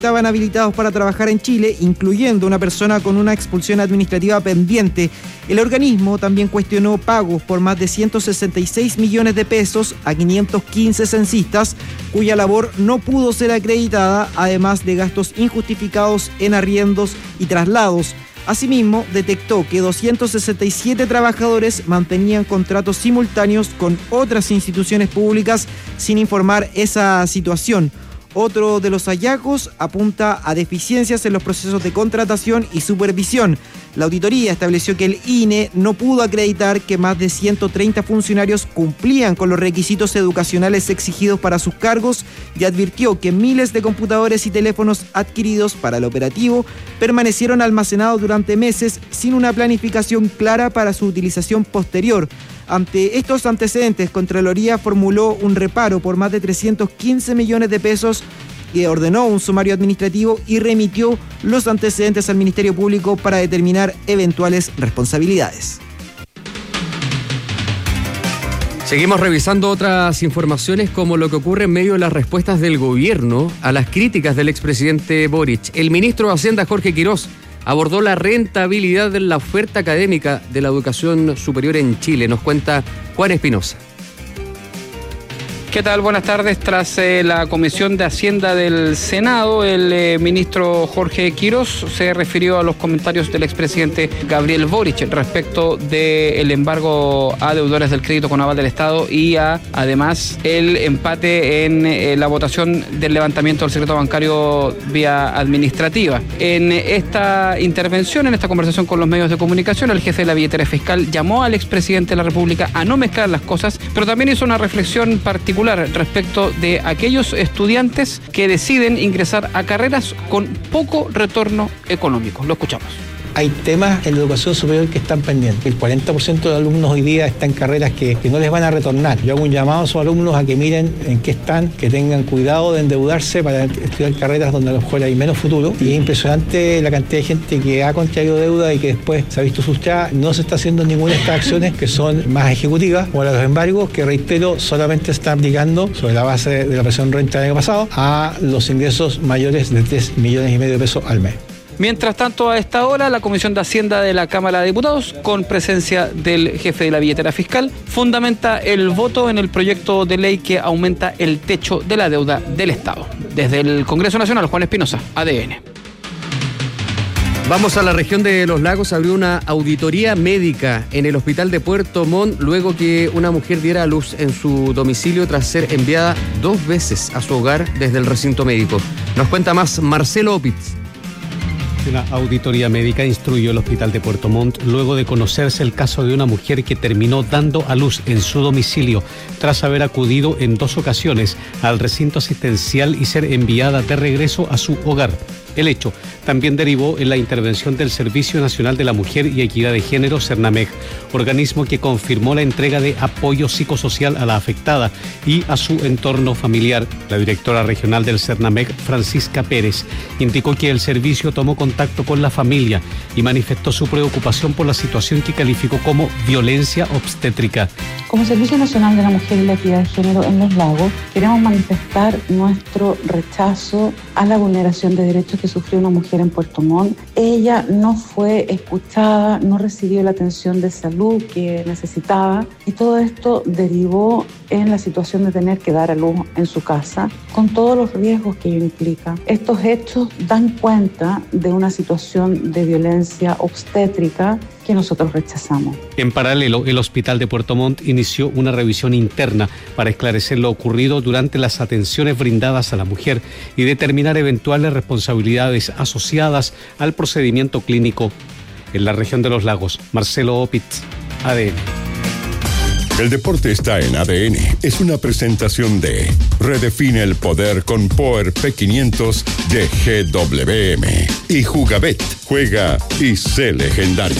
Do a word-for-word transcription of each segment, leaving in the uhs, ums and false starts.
estaban habilitados para trabajar en Chile, incluyendo una persona con una expulsión administrativa pendiente. El organismo también cuestionó pagos por más de ciento sesenta y seis millones de pesos a quinientos quince censistas, cuya labor no pudo ser acreditada, además de gastos injustificados en arriendos y traslados. Asimismo, detectó que doscientos sesenta y siete trabajadores mantenían contratos simultáneos con otras instituciones públicas sin informar esa situación. Otro de los hallazgos apunta a deficiencias en los procesos de contratación y supervisión. La auditoría estableció que el I N E no pudo acreditar que más de ciento treinta funcionarios cumplían con los requisitos educacionales exigidos para sus cargos y advirtió que miles de computadores y teléfonos adquiridos para el operativo permanecieron almacenados durante meses sin una planificación clara para su utilización posterior. Ante estos antecedentes, Contraloría formuló un reparo por más de trescientos quince millones de pesos y ordenó un sumario administrativo y remitió los antecedentes al Ministerio Público para determinar eventuales responsabilidades. Seguimos revisando otras informaciones, como lo que ocurre en medio de las respuestas del gobierno a las críticas del expresidente Boric. El ministro de Hacienda, Jorge Quirós, abordó la rentabilidad de la oferta académica de la educación superior en Chile. Nos cuenta Juan Espinosa. ¿Qué tal? Buenas tardes. Tras eh, la Comisión de Hacienda del Senado, el eh, ministro Jorge Quirós se refirió a los comentarios del expresidente Gabriel Boric respecto del embargo a deudores del crédito con aval del Estado y a, además, el empate en eh, la votación del levantamiento del secreto bancario vía administrativa. En esta intervención, en esta conversación con los medios de comunicación, el jefe de la billetera fiscal llamó al expresidente de la República a no mezclar las cosas, pero también hizo una reflexión particular respecto de aquellos estudiantes que deciden ingresar a carreras con poco retorno económico. Lo escuchamos. Hay temas en la educación superior que están pendientes. El cuarenta por ciento de alumnos hoy día están en carreras que, que no les van a retornar. Yo hago un llamado a esos alumnos a que miren en qué están, que tengan cuidado de endeudarse para estudiar carreras donde a lo mejor hay menos futuro. Y es impresionante la cantidad de gente que ha contraído deuda y que después se ha visto frustrada. No se está haciendo ninguna de estas acciones que son más ejecutivas, como los embargos, que reitero, solamente se están aplicando sobre la base de la presión renta del año pasado a los ingresos mayores de tres millones y medio de pesos al mes. Mientras tanto, a esta hora, la Comisión de Hacienda de la Cámara de Diputados, con presencia del jefe de la billetera fiscal, fundamenta el voto en el proyecto de ley que aumenta el techo de la deuda del Estado. Desde el Congreso Nacional, Juan Espinosa, A D N. Vamos a la región de Los Lagos. Abrió una auditoría médica en el hospital de Puerto Montt luego que una mujer diera a luz en su domicilio tras ser enviada dos veces a su hogar desde el recinto médico. Nos cuenta más Marcelo Opitz. Una auditoría médica instruyó el hospital de Puerto Montt luego de conocerse el caso de una mujer que terminó dando a luz en su domicilio tras haber acudido en dos ocasiones al recinto asistencial y ser enviada de regreso a su hogar. El hecho también derivó en la intervención del Servicio Nacional de la Mujer y Equidad de Género, Cernamec, organismo que confirmó la entrega de apoyo psicosocial a la afectada y a su entorno familiar. La directora regional del Cernamec, Francisca Pérez, indicó que el servicio tomó contacto con la familia y manifestó su preocupación por la situación que calificó como violencia obstétrica. Como Servicio Nacional de la Mujer y la Equidad de Género en Los Lagos, queremos manifestar nuestro rechazo a la vulneración de derechos que sufrió una mujer en Puerto Montt. Ella no fue escuchada, no recibió la atención de salud que necesitaba y todo esto derivó en la situación de tener que dar a luz en su casa, con todos los riesgos que ello implica. Estos hechos dan cuenta de una situación de violencia obstétrica que nosotros rechazamos. En paralelo, el Hospital de Puerto Montt inició una revisión interna para esclarecer lo ocurrido durante las atenciones brindadas a la mujer y determinar eventuales responsabilidades asociadas al procedimiento clínico. En la región de Los Lagos, Marcelo Opitz, A D N. El deporte está en A D N. Es una presentación de Redefine el poder con Power P quinientos de G W M y Jugabet. Juega y sé legendario.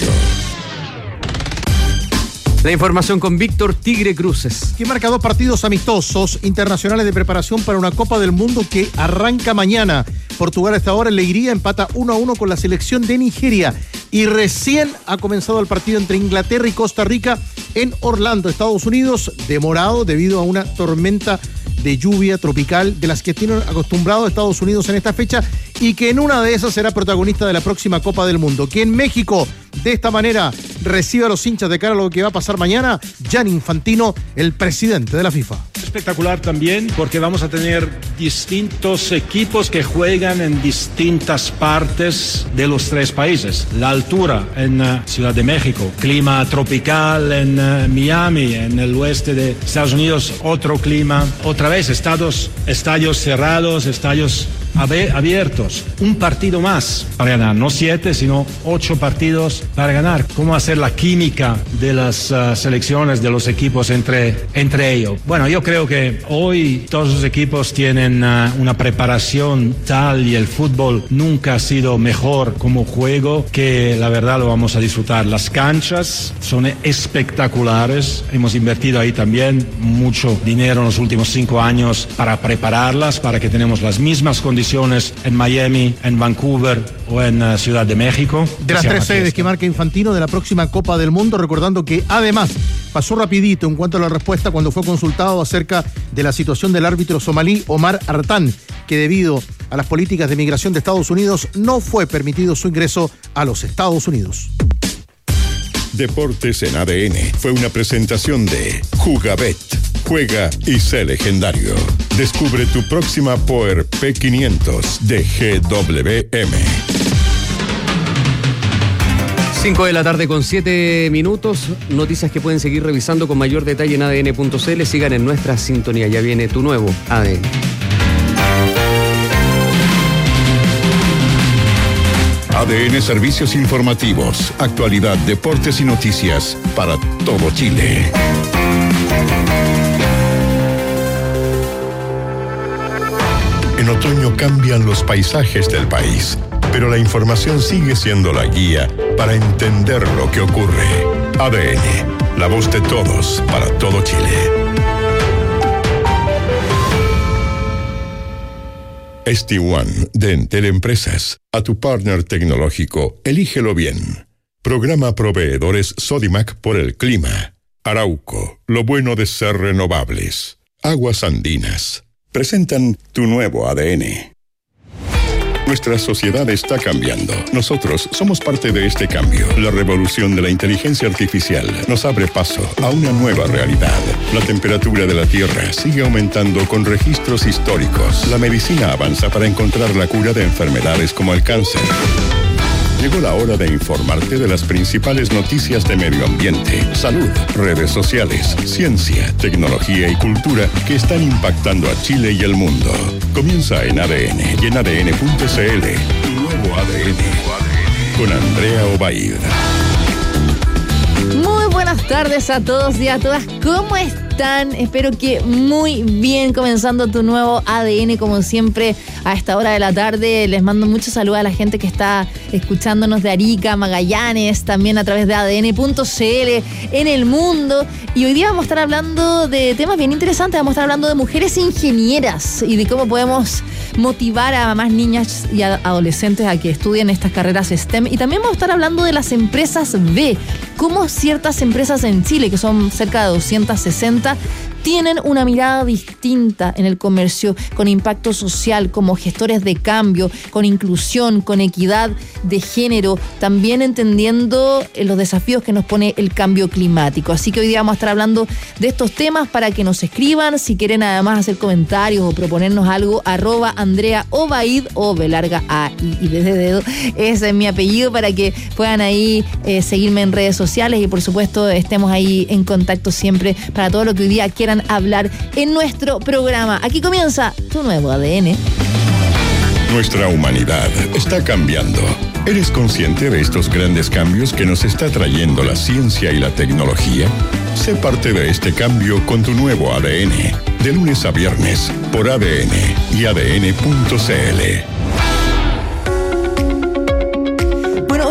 La información con Víctor Tigre Cruces. Que marca dos partidos amistosos internacionales de preparación para una Copa del Mundo que arranca mañana. Portugal a esta hora le iría, empata uno a uno con la selección de Nigeria. Y recién ha comenzado el partido entre Inglaterra y Costa Rica en Orlando, Estados Unidos, demorado debido a una tormenta de lluvia tropical de las que tienen acostumbrado Estados Unidos en esta fecha y que en una de esas será protagonista de la próxima Copa del Mundo. Que en México, de esta manera, reciba a los hinchas de cara a lo que va a pasar mañana, Gianni Infantino, el presidente de la FIFA. Espectacular también porque vamos a tener distintos equipos que juegan en distintas partes de los tres países. La altura en uh, Ciudad de México, clima tropical en uh, Miami, en el oeste de Estados Unidos, otro clima, otra vez estados, estadios cerrados, estadios abiertos, un partido más para ganar, no siete, sino ocho partidos para ganar. ¿Cómo hacer la química de las uh, selecciones, de los equipos entre, entre ellos? Bueno, yo creo que hoy todos los equipos tienen uh, una preparación tal y el fútbol nunca ha sido mejor como juego que la verdad lo vamos a disfrutar. Las canchas son espectaculares, hemos invertido ahí también mucho dinero en los últimos cinco años para prepararlas, para que tenemos las mismas condiciones en Miami, en Vancouver o en uh, Ciudad de México. De las tres sedes que marca Infantino de la próxima Copa del Mundo, recordando que además pasó rapidito en cuanto a la respuesta cuando fue consultado acerca de la situación del árbitro somalí Omar Artán, que debido a las políticas de migración de Estados Unidos no fue permitido su ingreso a los Estados Unidos. Deportes en A D N fue una presentación de Jugabet. Juega y sé legendario. Descubre tu próxima Power P quinientos de G W M. cinco de la tarde con siete minutos. Noticias que pueden seguir revisando con mayor detalle en A D N punto C L. Sigan en nuestra sintonía. Ya viene tu nuevo A D N. A D N Servicios Informativos. Actualidad, deportes y noticias para todo Chile. En otoño cambian los paisajes del país, pero la información sigue siendo la guía para entender lo que ocurre. A D N, la voz de todos para todo Chile. S T One de Entel Empresas. A tu partner tecnológico, elígelo bien. Programa Proveedores Sodimac por el clima. Arauco, lo bueno de ser renovables. Aguas Andinas. Presentan tu nuevo A D N. Nuestra sociedad está cambiando. Nosotros somos parte de este cambio. La revolución de la inteligencia artificial nos abre paso a una nueva realidad. La temperatura de la Tierra sigue aumentando con registros históricos. La medicina avanza para encontrar la cura de enfermedades como el cáncer. Llegó la hora de informarte de las principales noticias de medio ambiente, salud, redes sociales, ciencia, tecnología y cultura que están impactando a Chile y el mundo. Comienza en A D N y en A D N punto C L. Tu nuevo A D N con Andrea Obaid. Muy buenas tardes a todos y a todas. ¿Cómo están? Espero que muy bien, comenzando tu nuevo A D N como siempre a esta hora de la tarde. Les mando muchos saludos a la gente que está escuchándonos de Arica, Magallanes, también a través de A D N punto C L en el mundo. Y hoy día vamos a estar hablando de temas bien interesantes. Vamos a estar hablando de mujeres ingenieras y de cómo podemos motivar a más niñas y a adolescentes a que estudien estas carreras STEM. Y también vamos a estar hablando de las empresas B, cómo ciertas empresas en Chile, que son cerca de doscientas sesenta, tienen una mirada distinta en el comercio, con impacto social, como gestores de cambio, con inclusión, con equidad de género, también entendiendo los desafíos que nos pone el cambio climático. Así que hoy día vamos a estar hablando de estos temas para que nos escriban. Si quieren además hacer comentarios o proponernos algo, arroba Andrea Obaid, o B larga A I de dedo, ese es mi apellido, para que puedan ahí eh, seguirme en redes sociales y por supuesto estemos ahí en contacto siempre para todo lo que hoy día quieran hablar en nuestro programa. Aquí comienza tu nuevo A D N. Nuestra humanidad está cambiando. ¿Eres consciente de estos grandes cambios que nos está trayendo la ciencia y la tecnología? Sé parte de este cambio con tu nuevo A D N, de lunes a viernes, por A D N y A D N punto C L. Hoy día queremos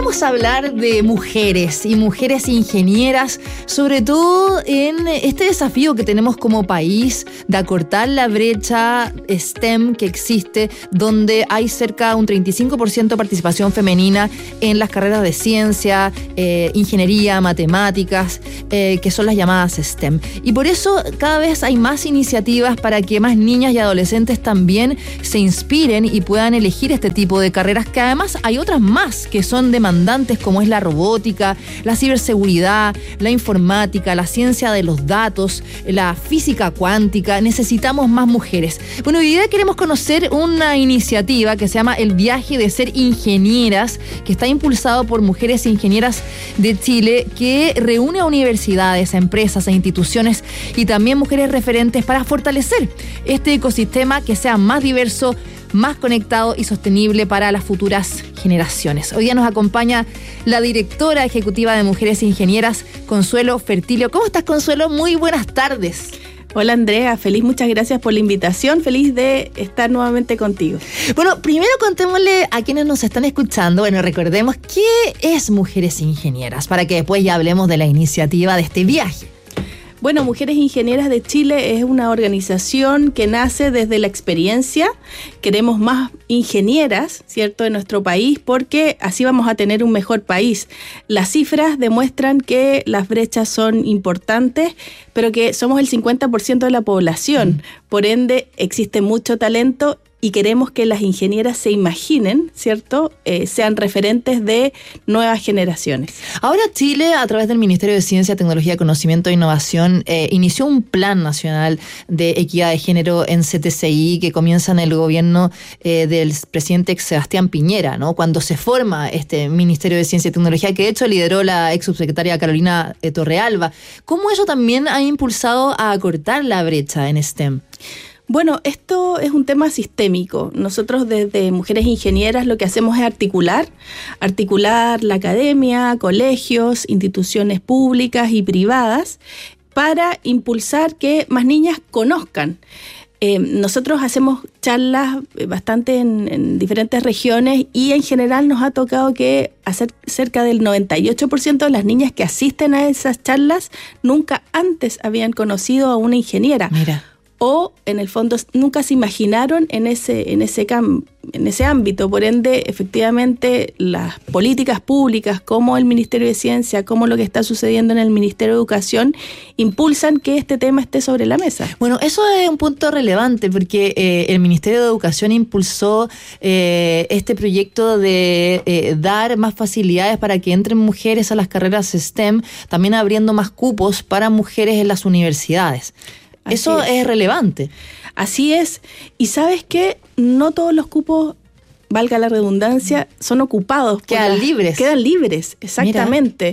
vamos a hablar de mujeres y mujeres ingenieras, sobre todo en este desafío que tenemos como país de acortar la brecha STEM que existe, donde hay cerca de un treinta y cinco por ciento de participación femenina en las carreras de ciencia, eh, ingeniería, matemáticas, eh, que son las llamadas STEM. Y por eso cada vez hay más iniciativas para que más niñas y adolescentes también se inspiren y puedan elegir este tipo de carreras, que además hay otras más que son demandantes, como es la robótica, la ciberseguridad, la informática, la ciencia de los datos, la física cuántica. Necesitamos más mujeres. Bueno, hoy día queremos conocer una iniciativa que se llama El Viaje de Ser Ingenieras, que está impulsado por Mujeres Ingenieras de Chile, que reúne a universidades, a empresas, a instituciones y también mujeres referentes para fortalecer este ecosistema que sea más diverso, más conectado y sostenible para las futuras generaciones. Hoy día nos acompaña la directora ejecutiva de Mujeres Ingenieras, Consuelo Fertilio. ¿Cómo estás, Consuelo? Muy buenas tardes. Hola, Andrea, feliz, muchas gracias por la invitación, feliz de estar nuevamente contigo. Bueno, primero contémosle a quienes nos están escuchando, bueno, recordemos qué es Mujeres Ingenieras, para que después ya hablemos de la iniciativa de este viaje. Bueno, Mujeres Ingenieras de Chile es una organización que nace desde la experiencia. Queremos más ingenieras, ¿cierto?, en nuestro país, porque así vamos a tener un mejor país. Las cifras demuestran que las brechas son importantes, pero que somos el cincuenta por ciento de la población. Mm. Por ende, existe mucho talento y queremos que las ingenieras se imaginen, ¿cierto?, eh, sean referentes de nuevas generaciones. Ahora Chile, a través del Ministerio de Ciencia, Tecnología, Conocimiento e Innovación, eh, inició un plan nacional de equidad de género en C T C I que comienza en el gobierno eh, del presidente Sebastián Piñera, ¿no?, cuando se forma este Ministerio de Ciencia y Tecnología, que de hecho lideró la ex subsecretaria Carolina eh, Torrealba. ¿Cómo eso también ha impulsado a acortar la brecha en STEM? Bueno, esto es un tema sistémico. Nosotros desde Mujeres Ingenieras lo que hacemos es articular, articular la academia, colegios, instituciones públicas y privadas para impulsar que más niñas conozcan. Eh, nosotros hacemos charlas bastante en, en diferentes regiones y en general nos ha tocado que hacer cerca del noventa y ocho por ciento de las niñas que asisten a esas charlas nunca antes habían conocido a una ingeniera. Mira. O, en el fondo, nunca se imaginaron en ese, en ese cam- en ese ámbito. Por ende, efectivamente, las políticas públicas, como el Ministerio de Ciencia, como lo que está sucediendo en el Ministerio de Educación, impulsan que este tema esté sobre la mesa. Bueno, eso es un punto relevante, porque eh, el Ministerio de Educación impulsó eh, este proyecto de eh, dar más facilidades para que entren mujeres a las carreras STEM, también abriendo más cupos para mujeres en las universidades. Así Eso es. es relevante. Así es. Y ¿sabes qué? No todos los cupos, valga la redundancia, son ocupados. Quedan las, libres. Quedan libres, exactamente.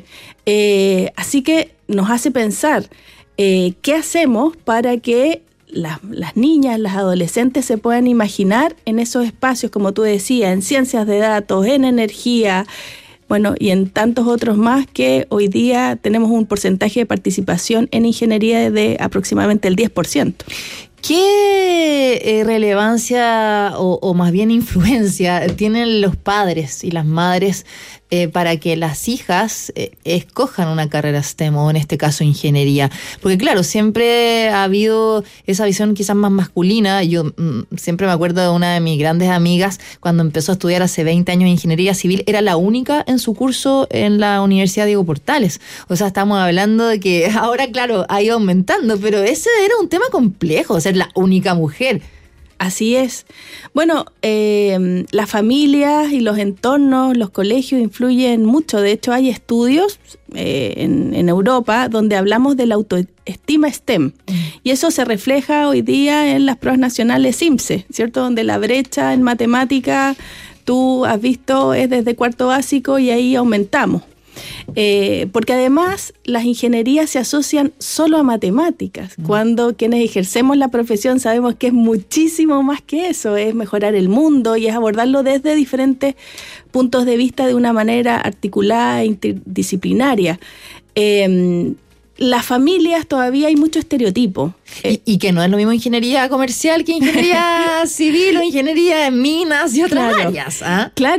Eh, así que nos hace pensar eh, qué hacemos para que las, las niñas, las adolescentes se puedan imaginar en esos espacios, como tú decías, en ciencias de datos, en energía, bueno, y en tantos otros más, que hoy día tenemos un porcentaje de participación en ingeniería de aproximadamente el diez por ciento. ¿Qué eh, relevancia o, o más bien influencia tienen los padres y las madres eh, para que las hijas eh, escojan una carrera STEM o en este caso ingeniería? Porque claro, siempre ha habido esa visión quizás más masculina. Yo mm, siempre me acuerdo de una de mis grandes amigas cuando empezó a estudiar hace veinte años ingeniería civil, era la única en su curso en la Universidad Diego Portales. O sea, estamos hablando de que ahora, claro, ha ido aumentando, pero ese era un tema complejo, ser la única mujer. Así es. Bueno, eh, las familias y los entornos, los colegios influyen mucho. De hecho, hay estudios eh, en, en Europa donde hablamos de la autoestima STEM. Mm. Y eso se refleja hoy día en las pruebas nacionales IMSE, ¿cierto? Donde la brecha en matemática, tú has visto, es desde cuarto básico y ahí aumentamos. Eh, porque además las ingenierías se asocian solo a matemáticas, mm. cuando quienes ejercemos la profesión sabemos que es muchísimo más que eso, es mejorar el mundo y es abordarlo desde diferentes puntos de vista de una manera articulada e interdisciplinaria. Eh, las familias todavía hay mucho estereotipo. Y, y que no es lo mismo ingeniería comercial que ingeniería civil o ingeniería en minas y otras claro, áreas. ¿Ah? Claro.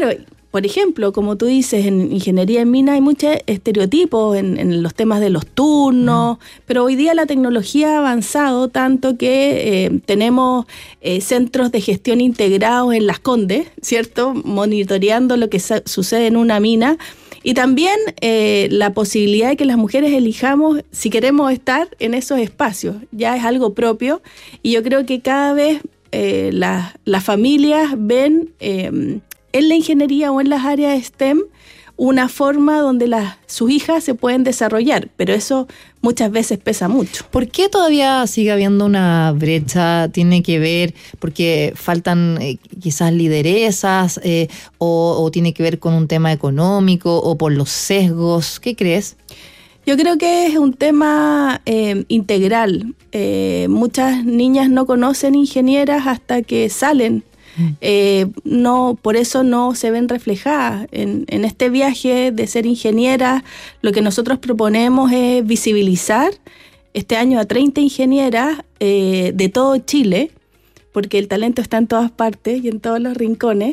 por ejemplo, como tú dices, en ingeniería en mina hay muchos estereotipos en, en los temas de los turnos, mm. pero hoy día la tecnología ha avanzado tanto que eh, tenemos eh, centros de gestión integrados en Las Condes, ¿cierto? Monitoreando lo que sa- sucede en una mina. Y también eh, la posibilidad de que las mujeres elijamos si queremos estar en esos espacios. Ya es algo propio y yo creo que cada vez eh, las, las familias ven eh, en la ingeniería o en las áreas STEM una forma donde las, sus hijas se pueden desarrollar, pero eso muchas veces pesa mucho. ¿Por qué todavía sigue habiendo una brecha? ¿Tiene que ver porque faltan eh, quizás lideresas eh, o, o tiene que ver con un tema económico o por los sesgos? ¿Qué crees? Yo creo que es un tema eh, integral. Eh, muchas niñas no conocen ingenieras hasta que salen. Eh, no, por eso no se ven reflejadas en, en este viaje de ser ingeniera. Lo que nosotros proponemos es visibilizar este año a treinta ingenieras eh, de todo Chile, porque el talento está en todas partes y en todos los rincones,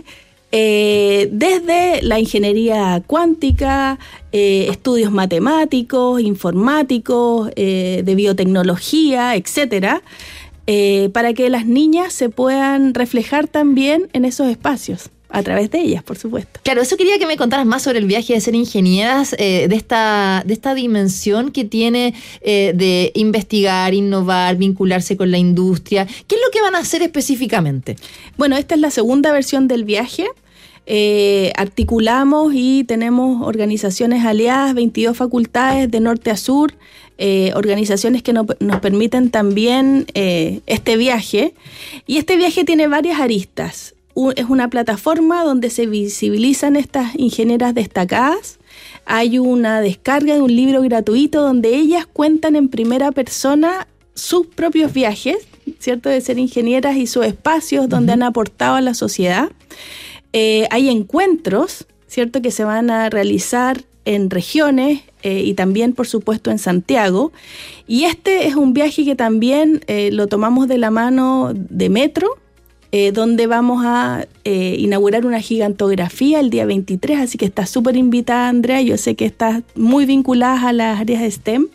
eh, desde la ingeniería cuántica, eh, estudios matemáticos, informáticos, eh, de biotecnología, etcétera. Eh, para que las niñas se puedan reflejar también en esos espacios, a través de ellas, por supuesto. Claro, eso quería que me contaras más sobre el viaje de ser ingenieras, eh, de esta de esta dimensión que tiene eh, de investigar, innovar, vincularse con la industria. ¿Qué es lo que van a hacer específicamente? Bueno, esta es la segunda versión del viaje. Eh, articulamos y tenemos organizaciones aliadas, veintidós facultades de norte a sur, eh, organizaciones que no, nos permiten también eh, este viaje. Y este viaje tiene varias aristas. Un, es una plataforma donde se visibilizan estas ingenieras destacadas. Hay una descarga de un libro gratuito donde ellas cuentan en primera persona sus propios viajes, ¿cierto? De ser ingenieras y sus espacios donde uh-huh. han aportado a la sociedad. Eh, hay encuentros, ¿cierto?, que se van a realizar en regiones eh, y también, por supuesto, en Santiago. Y este es un viaje que también eh, lo tomamos de la mano de Metro, eh, donde vamos a eh, inaugurar una gigantografía el día veintitrés, así que estás súper invitada, Andrea. Yo sé que estás muy vinculada a las áreas de STEM.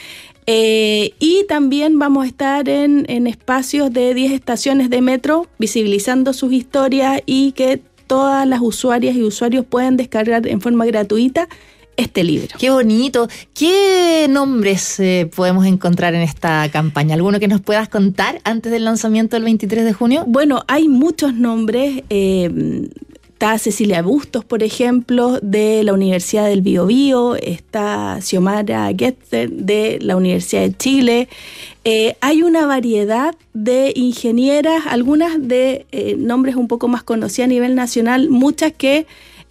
Eh, y también vamos a estar en, en espacios de diez estaciones de Metro, visibilizando sus historias y que todas las usuarias y usuarios pueden descargar en forma gratuita este libro. ¡Qué bonito! ¿Qué nombres eh, podemos encontrar en esta campaña? ¿Alguno que nos puedas contar antes del lanzamiento del veintitrés de junio? Bueno, hay muchos nombres. Eh, está Cecilia Bustos, por ejemplo, de la Universidad del Biobío. Está Xiomara Getzer, de la Universidad de Chile. Eh, hay una variedad de ingenieras, algunas de eh, nombres un poco más conocidas a nivel nacional, muchas que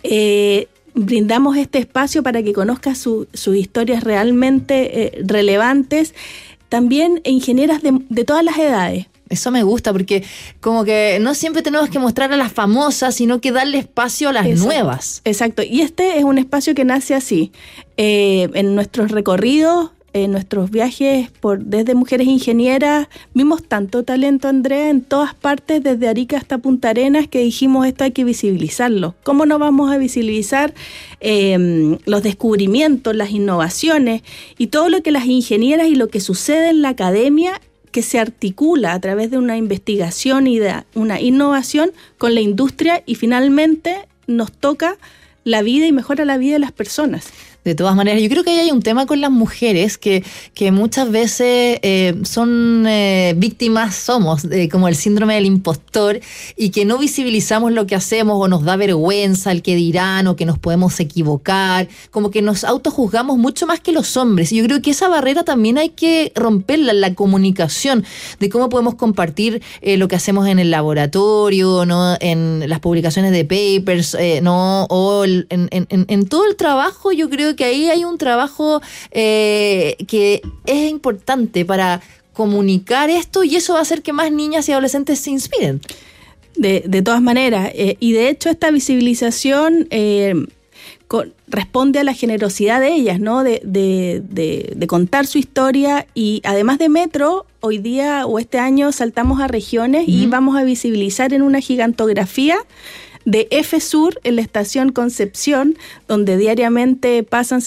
eh, brindamos este espacio para que conozcas su, sus historias realmente eh, relevantes. También ingenieras de, de todas las edades. Eso me gusta porque como que no siempre tenemos que mostrar a las famosas, sino que darle espacio a las exacto, nuevas. Exacto, y este es un espacio que nace así. Eh, en nuestros recorridos, en nuestros viajes por desde Mujeres Ingenieras, vimos tanto talento, Andrea, en todas partes, desde Arica hasta Punta Arenas, que dijimos esto hay que visibilizarlo. ¿Cómo no vamos a visibilizar eh, los descubrimientos, las innovaciones y todo lo que las ingenieras y lo que sucede en la academia que se articula a través de una investigación y de una innovación con la industria y finalmente nos toca la vida y mejora la vida de las personas? De todas maneras, yo creo que ahí hay un tema con las mujeres que, que muchas veces eh, son eh, víctimas, somos, eh, como el síndrome del impostor, y que no visibilizamos lo que hacemos o nos da vergüenza el que dirán o que nos podemos equivocar, como que nos autojuzgamos mucho más que los hombres. Y yo creo que esa barrera también hay que romperla, la comunicación, de cómo podemos compartir eh, lo que hacemos en el laboratorio, ¿no? En las publicaciones de papers, eh, ¿no? O el, en, en, en todo el trabajo. Yo creo que ahí hay un trabajo eh, que es importante para comunicar esto, y eso va a hacer que más niñas y adolescentes se inspiren. De, de todas maneras, eh, y de hecho esta visibilización eh, con, responde a la generosidad de ellas, ¿no? De, de, de, de contar su historia, y además de Metro, hoy día o este año saltamos a regiones uh-huh. y vamos a visibilizar en una gigantografía de F-Sur en la estación Concepción, donde diariamente pasan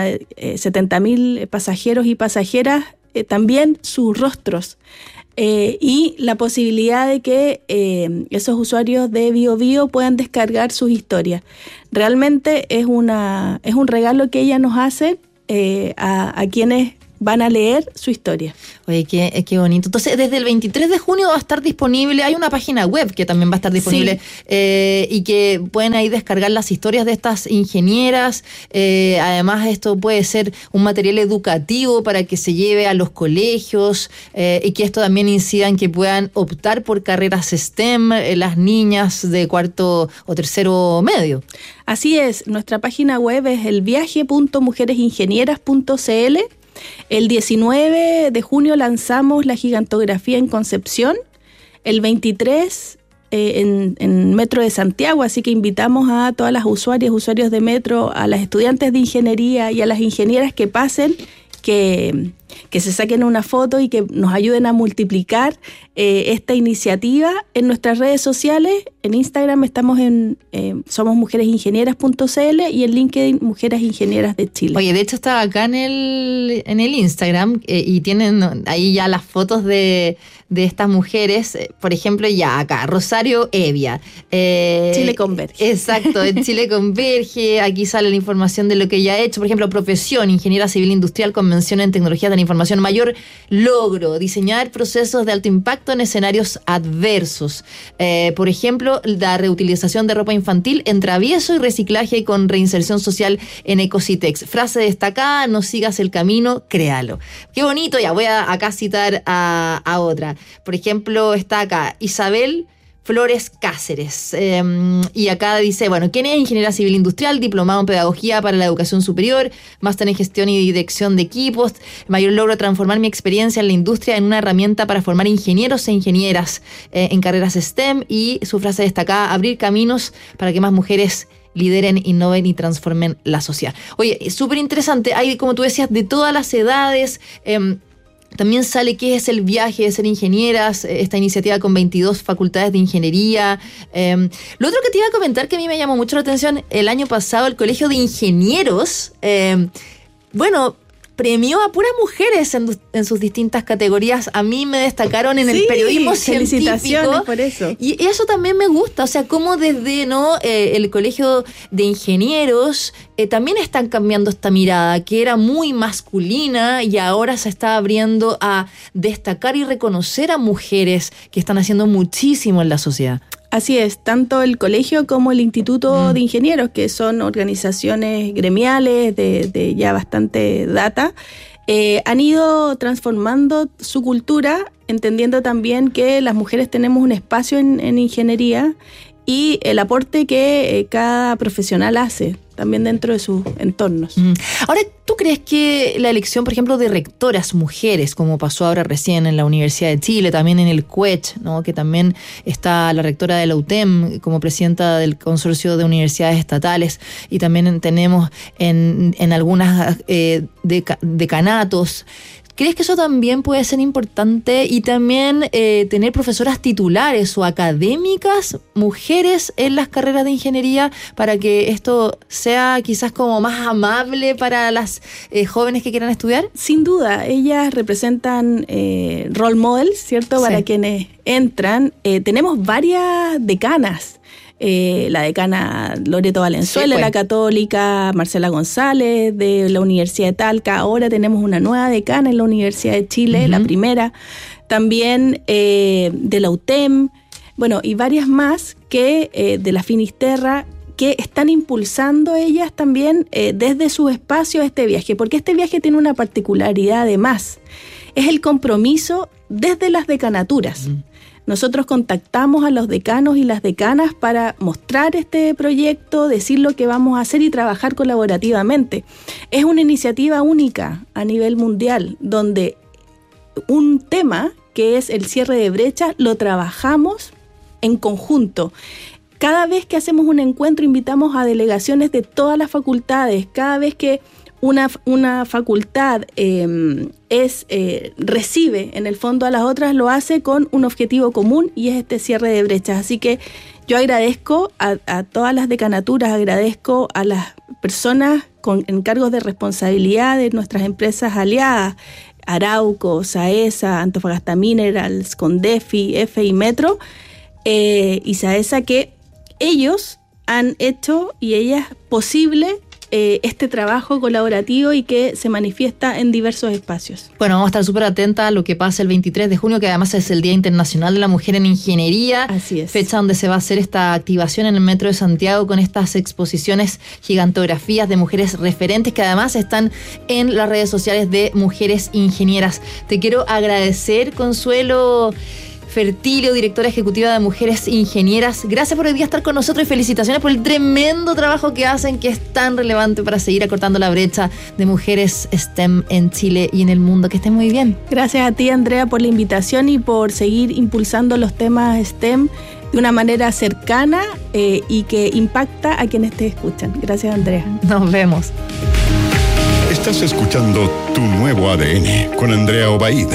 setenta mil pasajeros y pasajeras, eh, también sus rostros. Eh, y la posibilidad de que eh, esos usuarios de BioBio puedan descargar sus historias. Realmente es, una, es un regalo que ella nos hace eh, a, a quienes van a leer su historia. Oye, qué, qué bonito. Entonces, desde el veintitrés de junio va a estar disponible, hay una página web que también va a estar disponible, sí. eh, y que pueden ahí descargar las historias de estas ingenieras. Eh, además, esto puede ser un material educativo para que se lleve a los colegios, eh, y que esto también incida en que puedan optar por carreras STEM eh, las niñas de cuarto o tercero medio. Así es, nuestra página web es el viaje punto mujeres ingenieras punto c l. El diecinueve de junio lanzamos la gigantografía en Concepción, el veintitrés eh, en, en Metro de Santiago, así que invitamos a todas las usuarias, usuarios de Metro, a las estudiantes de ingeniería y a las ingenieras que pasen, que, que se saquen una foto y que nos ayuden a multiplicar eh, esta iniciativa en nuestras redes sociales. En Instagram estamos en eh, somos mujeres ingenieras punto c l y en LinkedIn Mujeres Ingenieras de Chile. Oye, de hecho estaba acá en el, en el Instagram eh, y tienen ahí ya las fotos de, de estas mujeres. Por ejemplo, ya acá, Rosario Evia. Eh, Chile Converge. Exacto, en Chile Converge. Aquí sale la información de lo que ella ha hecho. Por ejemplo, profesión, ingeniera civil industrial con mención en tecnologías de la información. Mayor logro, diseñar procesos de alto impacto en escenarios adversos. Eh, por ejemplo, la reutilización de ropa infantil en travieso y reciclaje con reinserción social en Ecositex. Frase destacada: no sigas el camino, créalo. Qué bonito. Ya voy a acá citar a, a otra. Por ejemplo, está acá Isabel Flores Cáceres. Eh, y acá dice, bueno, ¿quién es? Ingeniera civil industrial, diplomado en pedagogía para la educación superior, máster en gestión y dirección de equipos. Mayor logro: transformar mi experiencia en la industria en una herramienta para formar ingenieros e ingenieras eh, en carreras STEM. Y su frase destacada: abrir caminos para que más mujeres lideren, innoven y transformen la sociedad. Oye, súper interesante. Hay, como tú decías, de todas las edades. Eh, También sale qué es el viaje de ser ingenieras, esta iniciativa con veintidós facultades de ingeniería. Eh, lo otro que te iba a comentar, que a mí me llamó mucho la atención, el año pasado el Colegio de Ingenieros, eh, bueno, premió a puras mujeres en, en sus distintas categorías. A mí me destacaron en sí, el periodismo científico. Felicitaciones por eso. Y eso también me gusta, o sea, cómo desde no eh, el Colegio de Ingenieros eh, también están cambiando esta mirada, que era muy masculina y ahora se está abriendo a destacar y reconocer a mujeres que están haciendo muchísimo en la sociedad. Así es, tanto el colegio como el Instituto mm. de Ingenieros, que son organizaciones gremiales de, de ya bastante data, eh, han ido transformando su cultura, entendiendo también que las mujeres tenemos un espacio en, en ingeniería y el aporte que eh, cada profesional hace también dentro de sus entornos. Mm. Ahora, ¿tú crees que la elección, por ejemplo, de rectoras mujeres, como pasó ahora recién en la Universidad de Chile, también en el C U E C H, ¿no?, que también está la rectora de la U T E M como presidenta del consorcio de universidades estatales, y también tenemos en, en algunas eh, deca, decanatos, ¿crees que eso también puede ser importante? Y también eh, tener profesoras titulares o académicas, mujeres en las carreras de ingeniería, para que esto sea quizás como más amable para las eh, jóvenes que quieran estudiar. Sin duda, ellas representan eh, role models, ¿cierto? Para sí. quienes entran. Eh, tenemos varias decanas. Eh, la decana Loreto Valenzuela, sí, pues. La católica Marcela González de la Universidad de Talca. Ahora tenemos una nueva decana en la Universidad de Chile, uh-huh. la primera, también eh, de la U T E M, bueno, y varias más que eh, de la Finisterra, que están impulsando ellas también eh, desde sus espacios este viaje, porque este viaje tiene una particularidad además, es el compromiso desde las decanaturas. Uh-huh. Nosotros contactamos a los decanos y las decanas para mostrar este proyecto, decir lo que vamos a hacer y trabajar colaborativamente. Es una iniciativa única a nivel mundial, donde un tema que es el cierre de brechas lo trabajamos en conjunto. Cada vez que hacemos un encuentro invitamos a delegaciones de todas las facultades. Cada vez que una, una facultad eh, es eh, recibe en el fondo a las otras, lo hace con un objetivo común y es este cierre de brechas. Así que yo agradezco a, a todas las decanaturas, agradezco a las personas con en cargos de responsabilidad de nuestras empresas aliadas, Arauco, Saesa, Antofagasta Minerals, Condefi, F y Metro, eh, y Saesa, que ellos han hecho y ellas posible eh, este trabajo colaborativo y que se manifiesta en diversos espacios. Bueno, vamos a estar súper atentas a lo que pasa el veintitrés de junio, que además es el Día Internacional de la Mujer en Ingeniería. Así es. Fecha donde se va a hacer esta activación en el Metro de Santiago con estas exposiciones, gigantografías de mujeres referentes que además están en las redes sociales de Mujeres Ingenieras. Te quiero agradecer, Consuelo Fertilio, directora ejecutiva de Mujeres Ingenieras. Gracias por hoy día estar con nosotros y felicitaciones por el tremendo trabajo que hacen, que es tan relevante para seguir acortando la brecha de mujeres STEM en Chile y en el mundo. Que estén muy bien. Gracias a ti, Andrea, por la invitación y por seguir impulsando los temas STEM de una manera cercana eh, y que impacta a quienes te escuchan. Gracias, Andrea. Nos vemos. Estás escuchando Tu Nuevo A D N con Andrea Obaid.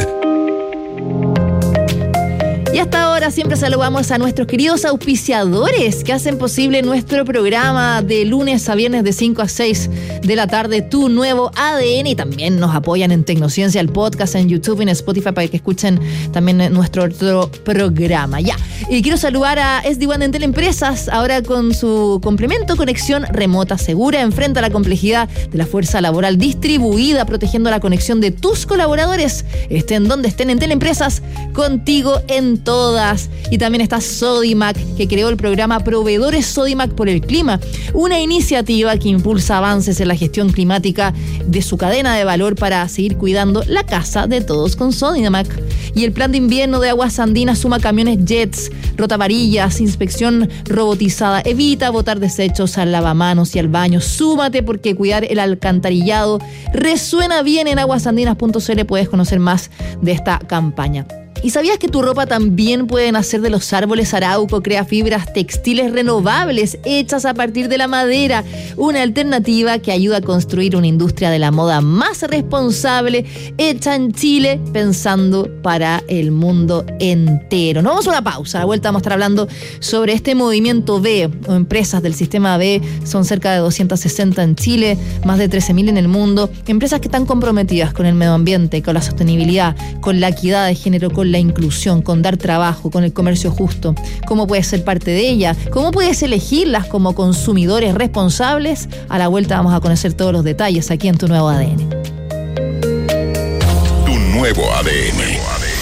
Y hasta ahora siempre saludamos a nuestros queridos auspiciadores que hacen posible nuestro programa de lunes a viernes de cinco a seis de la tarde, Tu Nuevo A D N, y también nos apoyan en Tecnociencia, el podcast en YouTube y en Spotify para que escuchen también nuestro otro programa. Ya, y quiero saludar a S D uno Entel Empresas, ahora con su complemento Conexión Remota Segura. Enfrenta la complejidad de la fuerza laboral distribuida, protegiendo la conexión de tus colaboradores, estén donde estén. Entel Empresas, contigo en todas. Y también está Sodimac, que creó el programa Proveedores Sodimac por el Clima, una iniciativa que impulsa avances en la gestión climática de su cadena de valor para seguir cuidando la casa de todos con Sodimac. Y el plan de invierno de Aguas Andinas suma camiones Jets, rotavarillas, inspección robotizada. Evita botar desechos al lavamanos y al baño. Súmate, porque cuidar el alcantarillado resuena bien. En aguasandinas punto c l puedes conocer más de esta campaña. ¿Y sabías que tu ropa también puede nacer de los árboles? Arauco crea fibras textiles renovables hechas a partir de la madera, una alternativa que ayuda a construir una industria de la moda más responsable, hecha en Chile, pensando para el mundo entero. Nos vamos a una pausa, a la vuelta vamos a estar hablando sobre este movimiento B, o empresas del sistema B. Son cerca de doscientas sesenta en Chile, más de trece mil en el mundo, empresas que están comprometidas con el medio ambiente, con la sostenibilidad, con la equidad de género, con la inclusión, con dar trabajo, con el comercio justo. ¿Cómo puedes ser parte de ella? ¿Cómo puedes elegirlas como consumidores responsables? A la vuelta vamos a conocer todos los detalles aquí en Tu Nuevo A D N. Tu Nuevo A D N.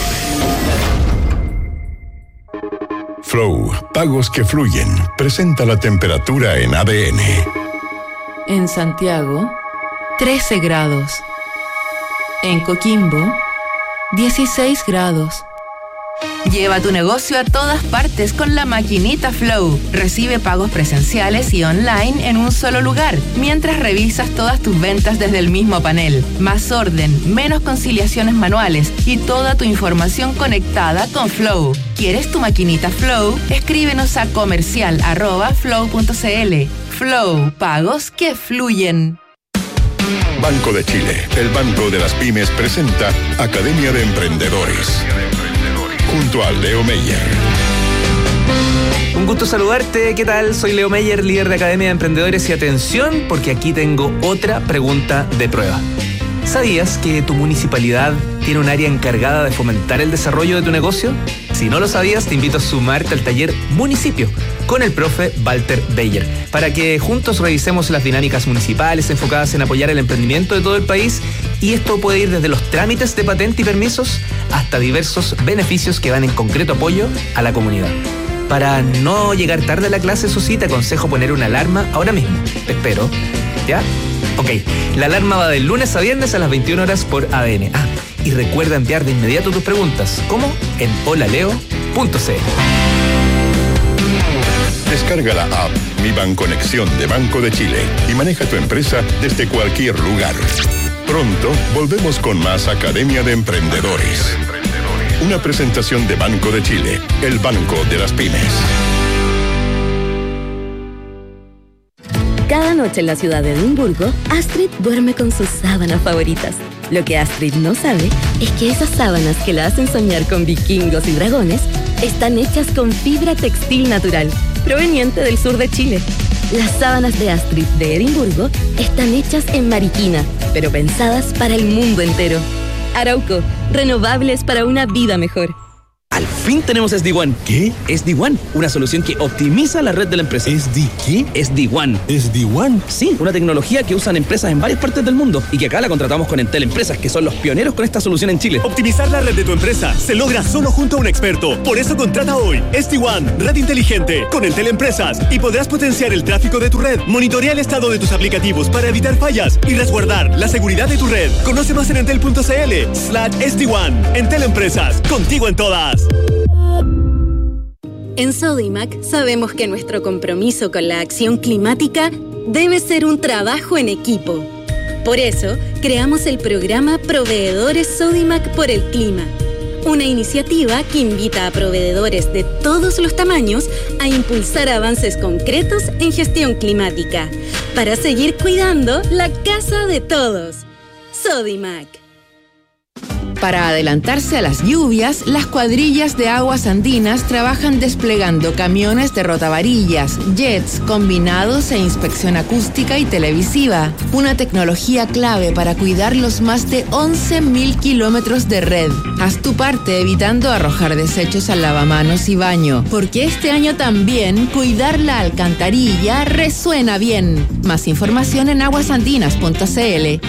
Flow, pagos que fluyen, presenta la temperatura en A D N. En Santiago, trece grados. En Coquimbo, dieciséis grados. Lleva tu negocio a todas partes con la maquinita Flow. Recibe pagos presenciales y online en un solo lugar, mientras revisas todas tus ventas desde el mismo panel. Más orden, menos conciliaciones manuales y toda tu información conectada con Flow. ¿Quieres tu maquinita Flow? Escríbenos a comercial arroba flow punto c l. Flow, pagos que fluyen. Banco de Chile, el banco de las pymes, presenta Academia de Emprendedores, junto a Leo Meyer. Un gusto saludarte, ¿qué tal? Soy Leo Meyer, líder de Academia de Emprendedores, y atención, porque aquí tengo otra pregunta de prueba. ¿Sabías que tu municipalidad tiene un área encargada de fomentar el desarrollo de tu negocio? Si no lo sabías, te invito a sumarte al taller Municipio con el profe Walter Beyer, para que juntos revisemos las dinámicas municipales enfocadas en apoyar el emprendimiento de todo el país. Y esto puede ir desde los trámites de patente y permisos hasta diversos beneficios que van en concreto apoyo a la comunidad. Para no llegar tarde a la clase, eso sí, te aconsejo poner una alarma ahora mismo. Te espero. ¿Ya? Ok, la alarma va de lunes a viernes a las veintiuna horas por A D N. Ah, y recuerda enviar de inmediato tus preguntas. ¿Cómo? En holaleo punto c l. Descarga la app Mi Banconexión de Banco de Chile y maneja tu empresa desde cualquier lugar. Pronto volvemos con más Academia de Emprendedores. Una presentación de Banco de Chile, el banco de las pymes. Cada Cada noche en la ciudad de Edimburgo, Astrid duerme con sus sábanas favoritas. Lo que Astrid no sabe es que esas sábanas que la hacen soñar con vikingos y dragones están hechas con fibra textil natural, proveniente del sur de Chile. Las sábanas de Astrid de Edimburgo están hechas en Mariquina, pero pensadas para el mundo entero. Arauco, renovables para una vida mejor. Al fin tenemos S D One. ¿Qué? S D One, una solución que optimiza la red de la empresa. ¿S D qué? S D One. ¿S D One? Sí, una tecnología que usan empresas en varias partes del mundo y que acá la contratamos con Entel Empresas, que son los pioneros con esta solución en Chile. Optimizar la red de tu empresa se logra solo junto a un experto. Por eso contrata hoy S D One, red inteligente, con Entel Empresas, y podrás potenciar el tráfico de tu red, monitorear el estado de tus aplicativos para evitar fallas y resguardar la seguridad de tu red. Conoce más en entel.cl slash S D One. Entel Empresas, contigo en todas. En Sodimac sabemos que nuestro compromiso con la acción climática debe ser un trabajo en equipo. Por eso, creamos el programa Proveedores Sodimac por el Clima, una iniciativa que invita a proveedores de todos los tamaños a impulsar avances concretos en gestión climática, para seguir cuidando la casa de todos. Sodimac. Para adelantarse a las lluvias, las cuadrillas de aguas andinas trabajan desplegando camiones de rotavarillas, jets, combinados e inspección acústica y televisiva. Una tecnología clave para cuidar los más de once mil kilómetros de red. Haz tu parte evitando arrojar desechos al lavamanos y baño, porque este año también cuidar la alcantarilla resuena bien. Más información en aguasandinas punto c l.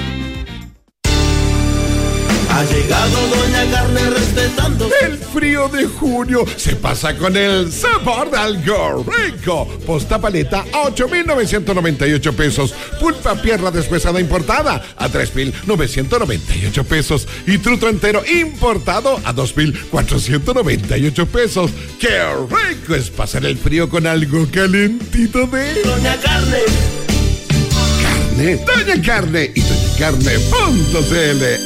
Ha llegado Doña Carne respetando. El frío de junio se pasa con el sabor de algo rico. Posta paleta a ocho mil novecientos noventa y ocho pesos. Pulpa pierna deshuesada importada a tres mil novecientos noventa y ocho pesos. Y truto entero importado a dos mil cuatrocientos noventa y ocho pesos. ¡Qué rico es pasar el frío con algo calentito de Doña Carne! Doña Carne y doña carne punto c l.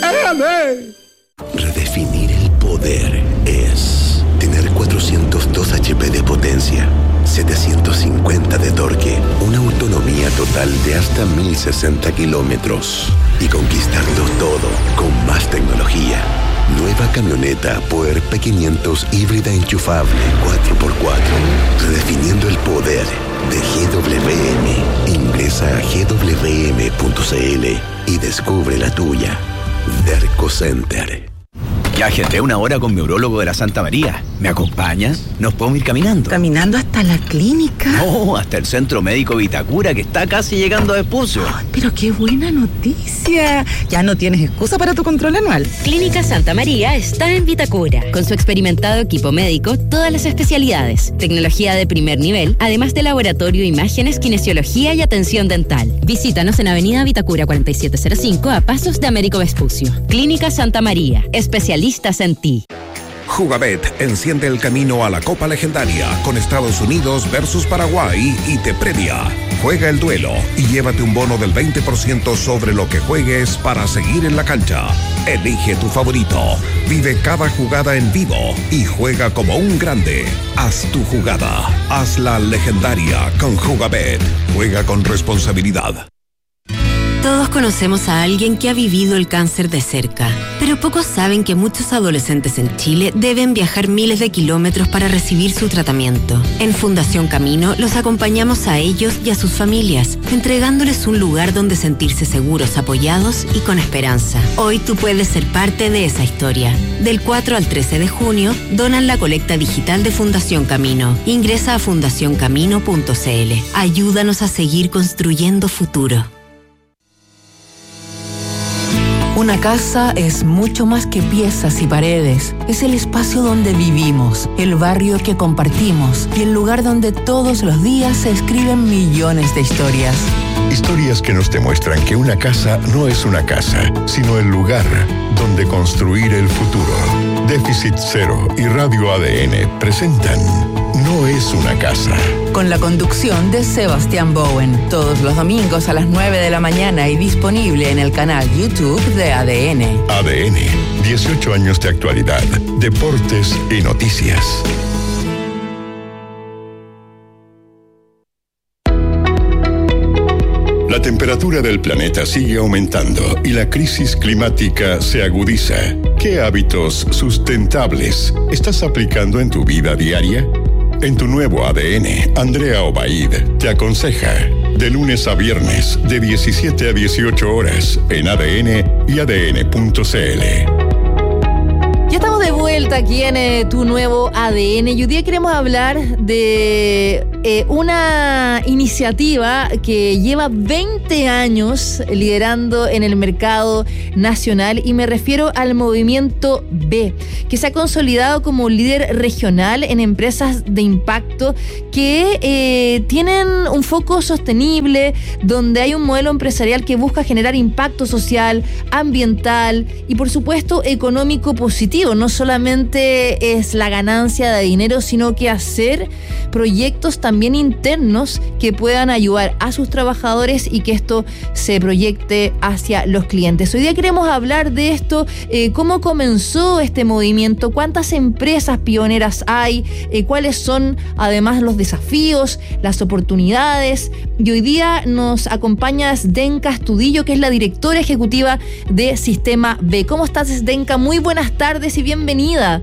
Redefinir el poder es tener cuatrocientos dos hachas de potencia, setecientos cincuenta de torque, una autonomía total de hasta mil sesenta kilómetros y conquistarlo todo con más tecnología. Nueva camioneta Power P quinientos híbrida enchufable cuatro por cuatro. Redefiniendo el poder de G W M. Ingresa a g w m punto c l y descubre la tuya. Derco Center. Ya agendé una hora con mi urólogo de la Santa María. ¿Me acompañas? Nos podemos ir caminando. ¿Caminando hasta la clínica? No, hasta el Centro Médico Vitacura, que está casi llegando a Vespucio. Oh, pero qué buena noticia. Ya no tienes excusa para tu control anual. Clínica Santa María está en Vitacura. Con su experimentado equipo médico, todas las especialidades, tecnología de primer nivel, además de laboratorio, imágenes, kinesiología y atención dental. Visítanos en Avenida Vitacura cuarenta y siete cero cinco, a pasos de Américo Vespucio. Clínica Santa María, especialistas en ti. Jugabet enciende el camino a la Copa Legendaria con Estados Unidos versus Paraguay y te premia. Juega el duelo y llévate un bono del veinte por ciento sobre lo que juegues para seguir en la cancha. Elige tu favorito, vive cada jugada en vivo y juega como un grande. Haz tu jugada, hazla legendaria con Jugabet. Juega con responsabilidad. Todos conocemos a alguien que ha vivido el cáncer de cerca, pero pocos saben que muchos adolescentes en Chile deben viajar miles de kilómetros para recibir su tratamiento. En Fundación Camino los acompañamos a ellos y a sus familias, entregándoles un lugar donde sentirse seguros, apoyados y con esperanza. Hoy tú puedes ser parte de esa historia. Del cuatro al trece de junio, donan la colecta digital de Fundación Camino. Ingresa a fundación camino punto c l. Ayúdanos a seguir construyendo futuro. Una casa es mucho más que piezas y paredes. Es el espacio donde vivimos, el barrio que compartimos y el lugar donde todos los días se escriben millones de historias. Historias que nos demuestran que una casa no es una casa, sino el lugar donde construir el futuro. Déficit Cero y Radio A D N presentan No es una casa. Con la conducción de Sebastián Bowen. Todos los domingos a las nueve de la mañana y disponible en el canal YouTube de A D N. A D N, dieciocho años de actualidad, deportes y noticias. temperatura del planeta sigue aumentando y la crisis climática se agudiza. ¿Qué hábitos sustentables estás aplicando en tu vida diaria? En tu nuevo A D N, Andrea Obaid te aconseja de lunes a viernes de diecisiete a dieciocho horas en A D N y A D N punto C L. Ya estamos de vuelta aquí en eh, Tu Nuevo A D N y hoy día queremos hablar de eh, una iniciativa que lleva veinte años liderando en el mercado nacional y me refiero al Movimiento B, que se ha consolidado como líder regional en empresas de impacto que eh, tienen un foco sostenible, donde hay un modelo empresarial que busca generar impacto social, ambiental y por supuesto económico positivo. No solamente es la ganancia de dinero, sino que hacer proyectos también internos que puedan ayudar a sus trabajadores y que esto se proyecte hacia los clientes. Hoy día queremos hablar de esto, eh, cómo comenzó este movimiento, cuántas empresas pioneras hay, eh, cuáles son además los desafíos, las oportunidades. Y hoy día nos acompaña Zdenka Estudillo, que es la directora ejecutiva de Sistema B. ¿Cómo estás, Zdenka? Muy buenas tardes y bienvenida.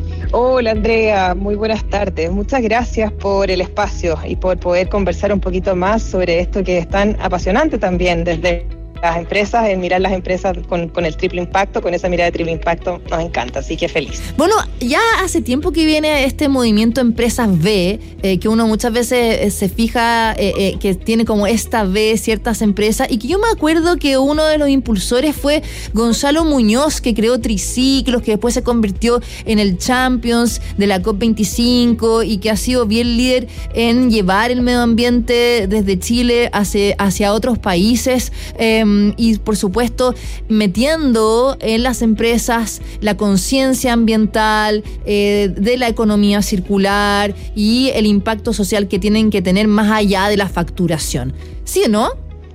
Hola Andrea, muy buenas tardes. Muchas gracias por el espacio y por poder conversar un poquito más sobre esto que es tan apasionante también desde las empresas, en mirar las empresas con, con el triple impacto, con esa mirada de triple impacto, nos encanta, así que feliz. Bueno, ya hace tiempo que viene este movimiento Empresas B, eh, que uno muchas veces eh, se fija eh, eh, que tiene como esta B ciertas empresas, y que yo me acuerdo que uno de los impulsores fue Gonzalo Muñoz, que creó Triciclos, que después se convirtió en el Champions de la COP veinticinco y que ha sido bien líder en llevar el medio ambiente desde Chile hacia, hacia otros países. Eh, Y por supuesto metiendo en las empresas la conciencia ambiental, eh, de la economía circular y el impacto social que tienen que tener más allá de la facturación. ¿Sí o no?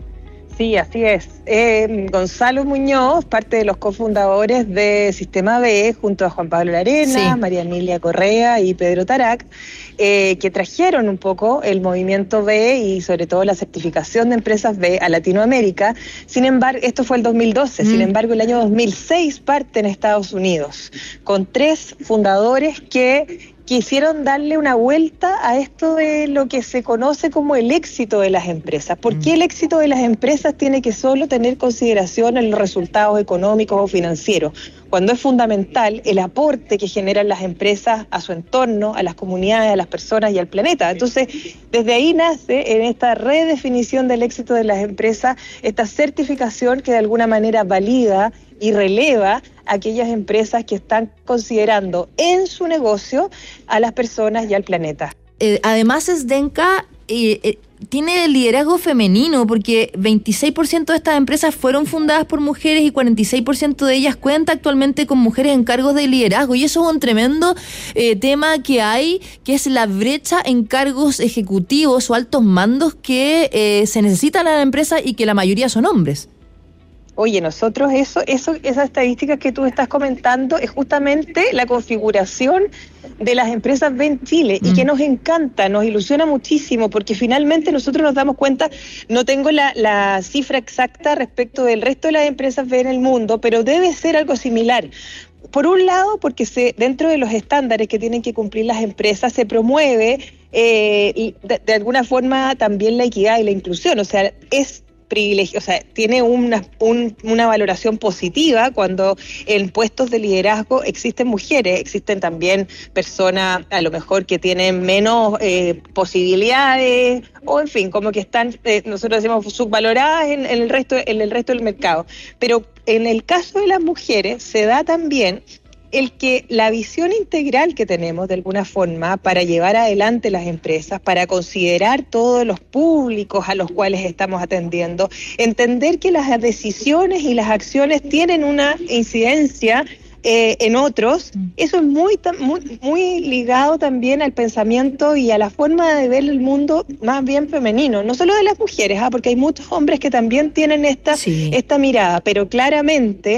Sí, así es. Eh, Gonzalo Muñoz, parte de los cofundadores de Sistema B, junto a Juan Pablo Larena, sí. María Emilia Correa y Pedro Tarac, eh, que trajeron un poco el movimiento B y sobre todo la certificación de empresas B a Latinoamérica. Sin embargo, esto fue el dos mil doce, mm. sin embargo el año dos mil seis parte en Estados Unidos, con tres fundadores que quisieron darle una vuelta a esto de lo que se conoce como el éxito de las empresas. ¿Por qué el éxito de las empresas tiene que solo tener consideración en los resultados económicos o financieros? Cuando es fundamental el aporte que generan las empresas a su entorno, a las comunidades, a las personas y al planeta. Entonces, desde ahí nace en esta redefinición del éxito de las empresas, esta certificación que de alguna manera valida y releva a aquellas empresas que están considerando en su negocio a las personas y al planeta. Eh, además, Zdenka eh, eh, tiene liderazgo femenino, porque veintiséis por ciento de estas empresas fueron fundadas por mujeres y cuarenta y seis por ciento de ellas cuenta actualmente con mujeres en cargos de liderazgo. Y eso es un tremendo eh, tema que hay, que es la brecha en cargos ejecutivos o altos mandos que eh, se necesitan en la empresa y que la mayoría son hombres. Oye, nosotros eso, eso, esas estadísticas que tú estás comentando es justamente la configuración de las empresas B en Chile mm. y que nos encanta, nos ilusiona muchísimo, porque finalmente nosotros nos damos cuenta, no tengo la, la cifra exacta respecto del resto de las empresas B en el mundo, pero debe ser algo similar. Por un lado, porque se, dentro de los estándares que tienen que cumplir las empresas se promueve eh, y de, de alguna forma también la equidad y la inclusión, o sea, es privilegio, o sea, tiene una, un, una valoración positiva cuando en puestos de liderazgo existen mujeres, existen también personas a lo mejor que tienen menos eh, posibilidades o en fin, como que están, eh, nosotros decimos subvaloradas en, en el resto, en el resto del mercado. Pero en el caso de las mujeres se da también el que la visión integral que tenemos de alguna forma para llevar adelante las empresas, para considerar todos los públicos a los cuales estamos atendiendo, entender que las decisiones y las acciones tienen una incidencia eh, en otros, eso es muy, muy, muy ligado también al pensamiento y a la forma de ver el mundo más bien femenino, no solo de las mujeres, ¿ah? Porque hay muchos hombres que también tienen esta, sí. esta mirada, pero claramente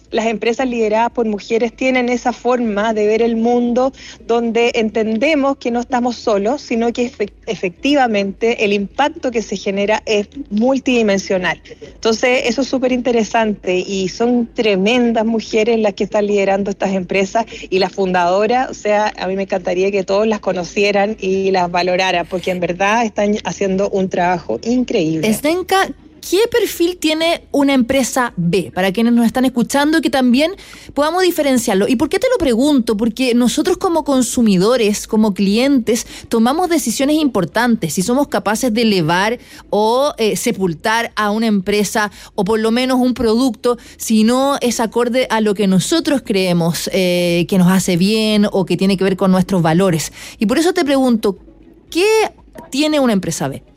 las empresas lideradas por mujeres tienen esa forma de ver el mundo donde entendemos que no estamos solos, sino que efe- efectivamente el impacto que se genera es multidimensional. Entonces, eso es súper interesante y son tremendas mujeres las que están liderando estas empresas y las fundadoras, o sea, a mí me encantaría que todos las conocieran y las valoraran, porque en verdad están haciendo un trabajo increíble. Zdenka, ¿qué perfil tiene una empresa B? Para quienes nos están escuchando, que también podamos diferenciarlo. ¿Y por qué te lo pregunto? Porque nosotros como consumidores, como clientes, tomamos decisiones importantes. Si somos capaces de elevar o eh, sepultar a una empresa o por lo menos un producto, si no es acorde a lo que nosotros creemos eh, que nos hace bien o que tiene que ver con nuestros valores. Y por eso te pregunto, ¿qué tiene una empresa B?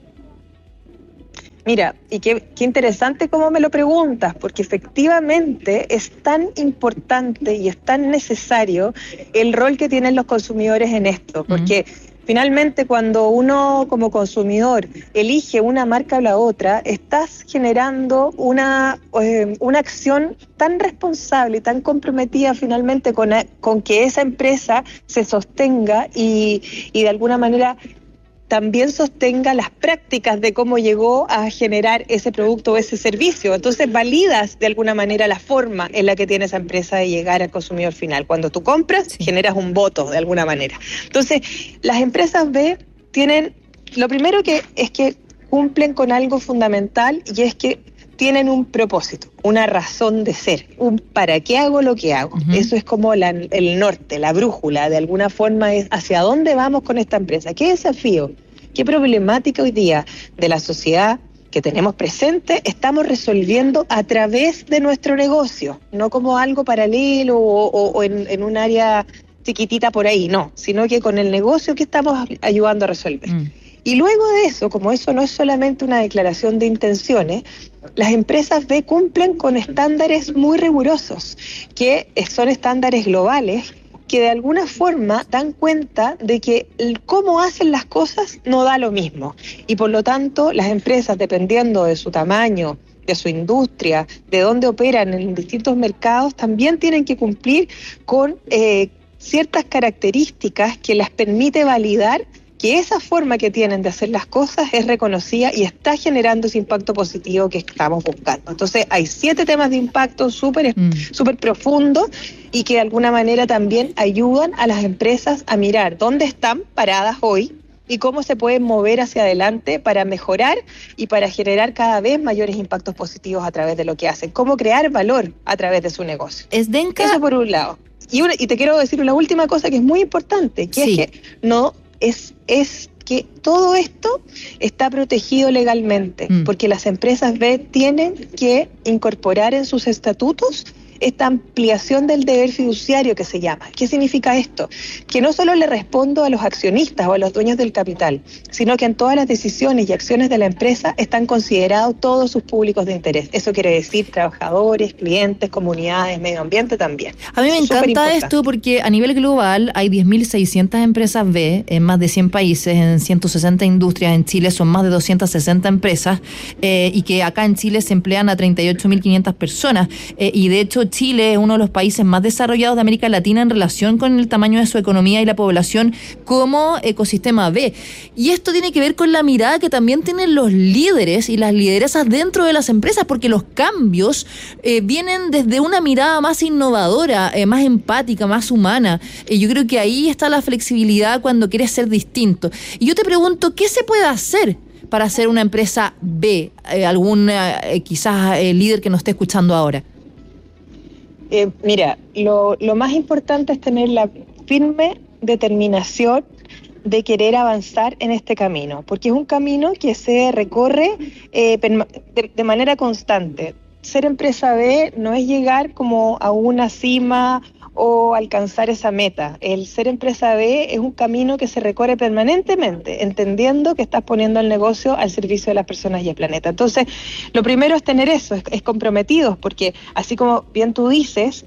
Mira, y qué, qué interesante cómo me lo preguntas, porque efectivamente es tan importante y es tan necesario el rol que tienen los consumidores en esto, porque mm. finalmente cuando uno como consumidor elige una marca o la otra, estás generando una, eh, una acción tan responsable y tan comprometida finalmente con, con que esa empresa se sostenga y, y de alguna manera también sostenga las prácticas de cómo llegó a generar ese producto o ese servicio. Entonces validas de alguna manera la forma en la que tiene esa empresa de llegar al consumidor final. Cuando tú compras, sí, generas un voto de alguna manera. Entonces, las empresas B tienen, lo primero que es que cumplen con algo fundamental y es que tienen un propósito, una razón de ser, un para qué hago lo que hago. Uh-huh. Eso es como la, el norte, la brújula, de alguna forma es hacia dónde vamos con esta empresa. ¿Qué desafío, qué problemática hoy día de la sociedad que tenemos presente estamos resolviendo a través de nuestro negocio? No como algo paralelo o, o, o en, en un área chiquitita por ahí, no, sino que con el negocio que estamos ayudando a resolver. Mm. Y luego de eso, como eso no es solamente una declaración de intenciones, las empresas B cumplen con estándares muy rigurosos, que son estándares globales, que de alguna forma dan cuenta de que el cómo hacen las cosas no da lo mismo. Y por lo tanto, las empresas, dependiendo de su tamaño, de su industria, de dónde operan en distintos mercados, también tienen que cumplir con eh, ciertas características que las permite validar que esa forma que tienen de hacer las cosas es reconocida y está generando ese impacto positivo que estamos buscando. Entonces hay siete temas de impacto súper mm. súper profundos y que de alguna manera también ayudan a las empresas a mirar dónde están paradas hoy y cómo se pueden mover hacia adelante para mejorar y para generar cada vez mayores impactos positivos a través de lo que hacen. Cómo crear valor a través de su negocio. Zdenka. Eso por un lado. Y, una, y te quiero decir una última cosa que es muy importante, que sí. es que no... Es, es que todo esto está protegido legalmente, mm. porque las empresas B tienen que incorporar en sus estatutos esta ampliación del deber fiduciario que se llama. ¿Qué significa esto? Que no solo le respondo a los accionistas o a los dueños del capital, sino que en todas las decisiones y acciones de la empresa están considerados todos sus públicos de interés. Eso quiere decir trabajadores, clientes, comunidades, medio ambiente también. A mí me encanta esto porque a nivel global hay diez mil seiscientas empresas B en más de cien países, en ciento sesenta industrias. En Chile son más de doscientas sesenta empresas eh, y que acá en Chile se emplean a treinta y ocho mil quinientas personas eh, y de hecho Chile es uno de los países más desarrollados de América Latina en relación con el tamaño de su economía y la población como ecosistema B. Y esto tiene que ver con la mirada que también tienen los líderes y las lideresas dentro de las empresas, porque los cambios eh, vienen desde una mirada más innovadora, eh, más empática, más humana. Eh, yo creo que ahí está la flexibilidad cuando quieres ser distinto. Y yo te pregunto, ¿qué se puede hacer para hacer una empresa B? Eh, algún eh, quizás eh, líder que nos esté escuchando ahora. Eh, mira, lo, lo más importante es tener la firme determinación de querer avanzar en este camino, porque es un camino que se recorre eh, de, de manera constante. Ser empresa B no es llegar como a una cima o alcanzar esa meta. El ser empresa B es un camino que se recorre permanentemente, entendiendo que estás poniendo el negocio al servicio de las personas y el planeta. Entonces, lo primero es tener eso, es, es comprometidos, porque así como bien tú dices,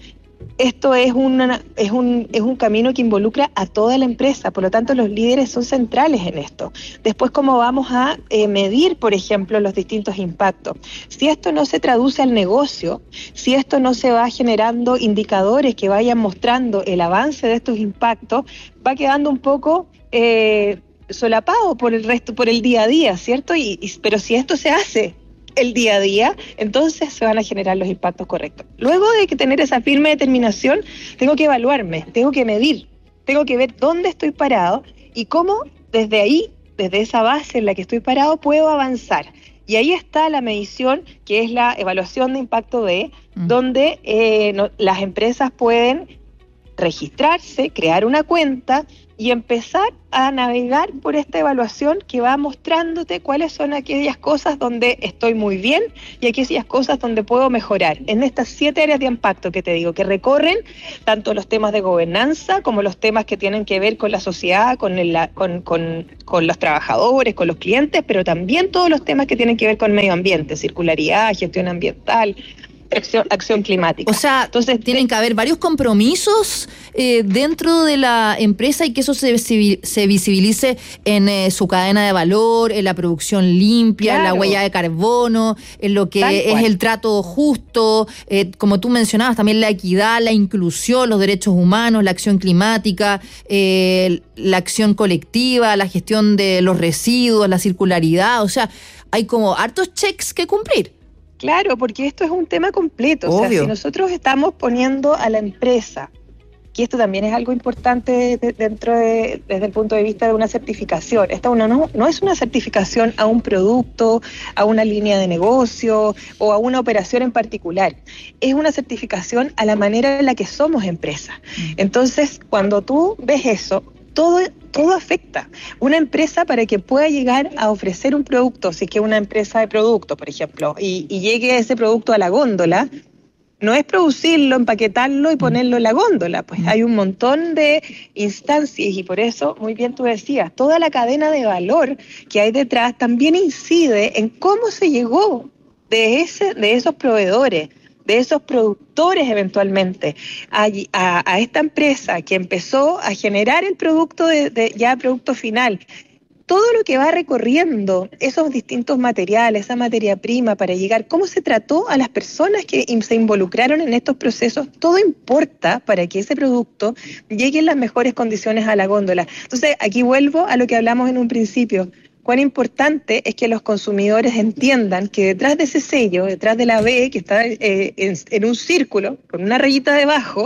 esto es, una, es, un, es un camino que involucra a toda la empresa, por lo tanto los líderes son centrales en esto. Después, ¿cómo vamos a eh, medir, por ejemplo, los distintos impactos? Si esto no se traduce al negocio, si esto no se va generando indicadores que vayan mostrando el avance de estos impactos, va quedando un poco eh, solapado por el resto, por el día a día, ¿cierto? Y, y, pero si esto se hace el día a día, entonces se van a generar los impactos correctos. Luego de que tener esa firme determinación, tengo que evaluarme, tengo que medir, tengo que ver dónde estoy parado y cómo desde ahí, desde esa base en la que estoy parado, puedo avanzar. Y ahí está la medición, que es la evaluación de impacto B, mm. donde eh, no, las empresas pueden registrarse, crear una cuenta y empezar a navegar por esta evaluación que va mostrándote cuáles son aquellas cosas donde estoy muy bien y aquellas cosas donde puedo mejorar. En estas siete áreas de impacto que te digo, que recorren tanto los temas de gobernanza como los temas que tienen que ver con la sociedad, con, el, con, con, con los trabajadores, con los clientes, pero también todos los temas que tienen que ver con medio ambiente, circularidad, gestión ambiental, Acción, acción climática. O sea, entonces tienen que haber varios compromisos eh, dentro de la empresa y que eso se, se visibilice en eh, su cadena de valor, en la producción limpia, claro, en la huella de carbono, en lo que Tal es cual. el trato justo, eh, como tú mencionabas, también la equidad, la inclusión, los derechos humanos, la acción climática, eh, la acción colectiva, la gestión de los residuos, la circularidad. O sea, hay como hartos checks que cumplir. Claro, porque esto es un tema completo. Obvio. O sea, si nosotros estamos poniendo a la empresa, que esto también es algo importante de, dentro de, desde el punto de vista de una certificación. Esta no, no es una certificación a un producto, a una línea de negocio o a una operación en particular. Es una certificación a la manera en la que somos empresa. Entonces, cuando tú ves eso, todo todo afecta. Una empresa, para que pueda llegar a ofrecer un producto, si es que una empresa de producto, por ejemplo, y, y llegue ese producto a la góndola, no es producirlo, empaquetarlo y ponerlo en la góndola, pues hay un montón de instancias y por eso, muy bien tú decías, toda la cadena de valor que hay detrás también incide en cómo se llegó de, ese, de esos proveedores, de esos productores eventualmente, a, a, a esta empresa que empezó a generar el producto de, de ya producto final. Todo lo que va recorriendo esos distintos materiales, esa materia prima para llegar, cómo se trató a las personas que se involucraron en estos procesos, todo importa para que ese producto llegue en las mejores condiciones a la góndola. Entonces, aquí vuelvo a lo que hablamos en un principio. Cuán importante es que los consumidores entiendan que detrás de ese sello, detrás de la B, que está eh, en, en un círculo, con una rayita debajo,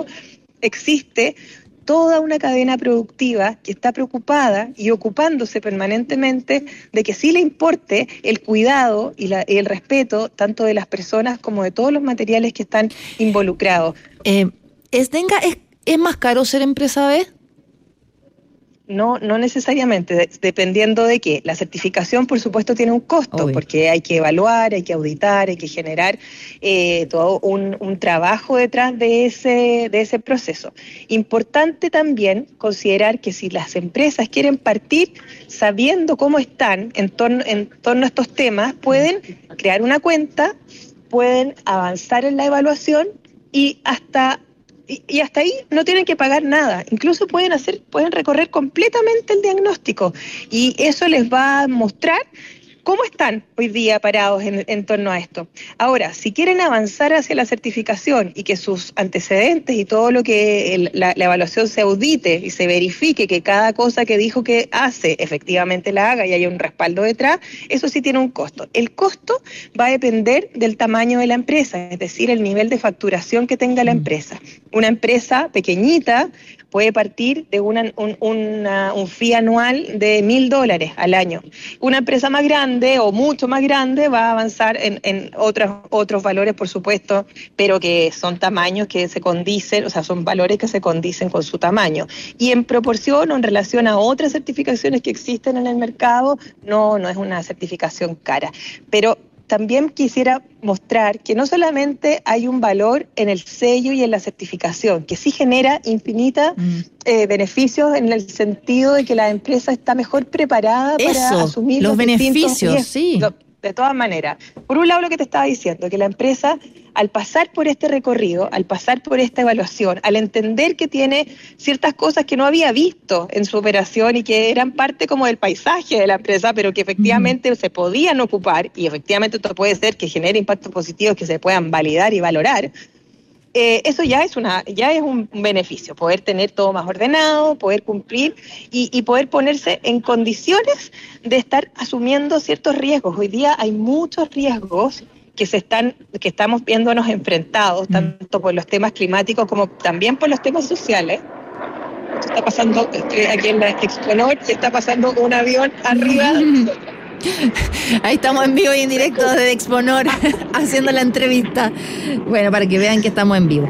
existe toda una cadena productiva que está preocupada y ocupándose permanentemente de que sí le importe el cuidado y, la, y el respeto tanto de las personas como de todos los materiales que están involucrados. Eh, ¿es, Denga, es, ¿Es más caro ser empresa B? No, no necesariamente, de, dependiendo de qué. La certificación, por supuesto, tiene un costo, Obvio. porque hay que evaluar, hay que auditar, hay que generar eh, todo un, un trabajo detrás de ese, de ese proceso. Importante también considerar que si las empresas quieren partir sabiendo cómo están en torno, en torno a estos temas, pueden crear una cuenta, pueden avanzar en la evaluación y hasta... Y, y hasta ahí no tienen que pagar nada, incluso pueden hacer, pueden recorrer completamente el diagnóstico y eso les va a mostrar cómo están hoy día parados en, en torno a esto. Ahora, si quieren avanzar hacia la certificación y que sus antecedentes y todo lo que el, la, la evaluación se audite y se verifique que cada cosa que dijo que hace efectivamente la haga y haya un respaldo detrás, eso sí tiene un costo. El costo va a depender del tamaño de la empresa, es decir, el nivel de facturación que tenga la empresa. Una empresa pequeñita puede partir de una, un, una, un fee anual de mil dólares al año. Una empresa más grande o mucho más grande va a avanzar en, en otros, otros valores, por supuesto, pero que son tamaños que se condicen, o sea, son valores que se condicen con su tamaño. Y en proporción o en relación a otras certificaciones que existen en el mercado, no, no es una certificación cara. Pero también quisiera mostrar que no solamente hay un valor en el sello y en la certificación, que sí genera infinitos mm. eh, beneficios en el sentido de que la empresa está mejor preparada Eso, para asumir los, los beneficios, sí. Lo, de todas maneras. Por un lado, lo que te estaba diciendo, que la empresa, al pasar por este recorrido, al pasar por esta evaluación, al entender que tiene ciertas cosas que no había visto en su operación y que eran parte como del paisaje de la empresa, pero que efectivamente uh-huh. se podían ocupar, y efectivamente esto puede ser que genere impactos positivos que se puedan validar y valorar, eh, eso ya es una ya es un beneficio, poder tener todo más ordenado, poder cumplir y, y poder ponerse en condiciones de estar asumiendo ciertos riesgos. Hoy día hay muchos riesgos que se están, que estamos viéndonos enfrentados, tanto por los temas climáticos como también por los temas sociales. Esto está pasando, estoy aquí en la Exponor, y está pasando un avión arriba de nosotros. Ahí estamos en vivo y en directo desde Exponor haciendo la entrevista. Bueno, para que vean que estamos en vivo.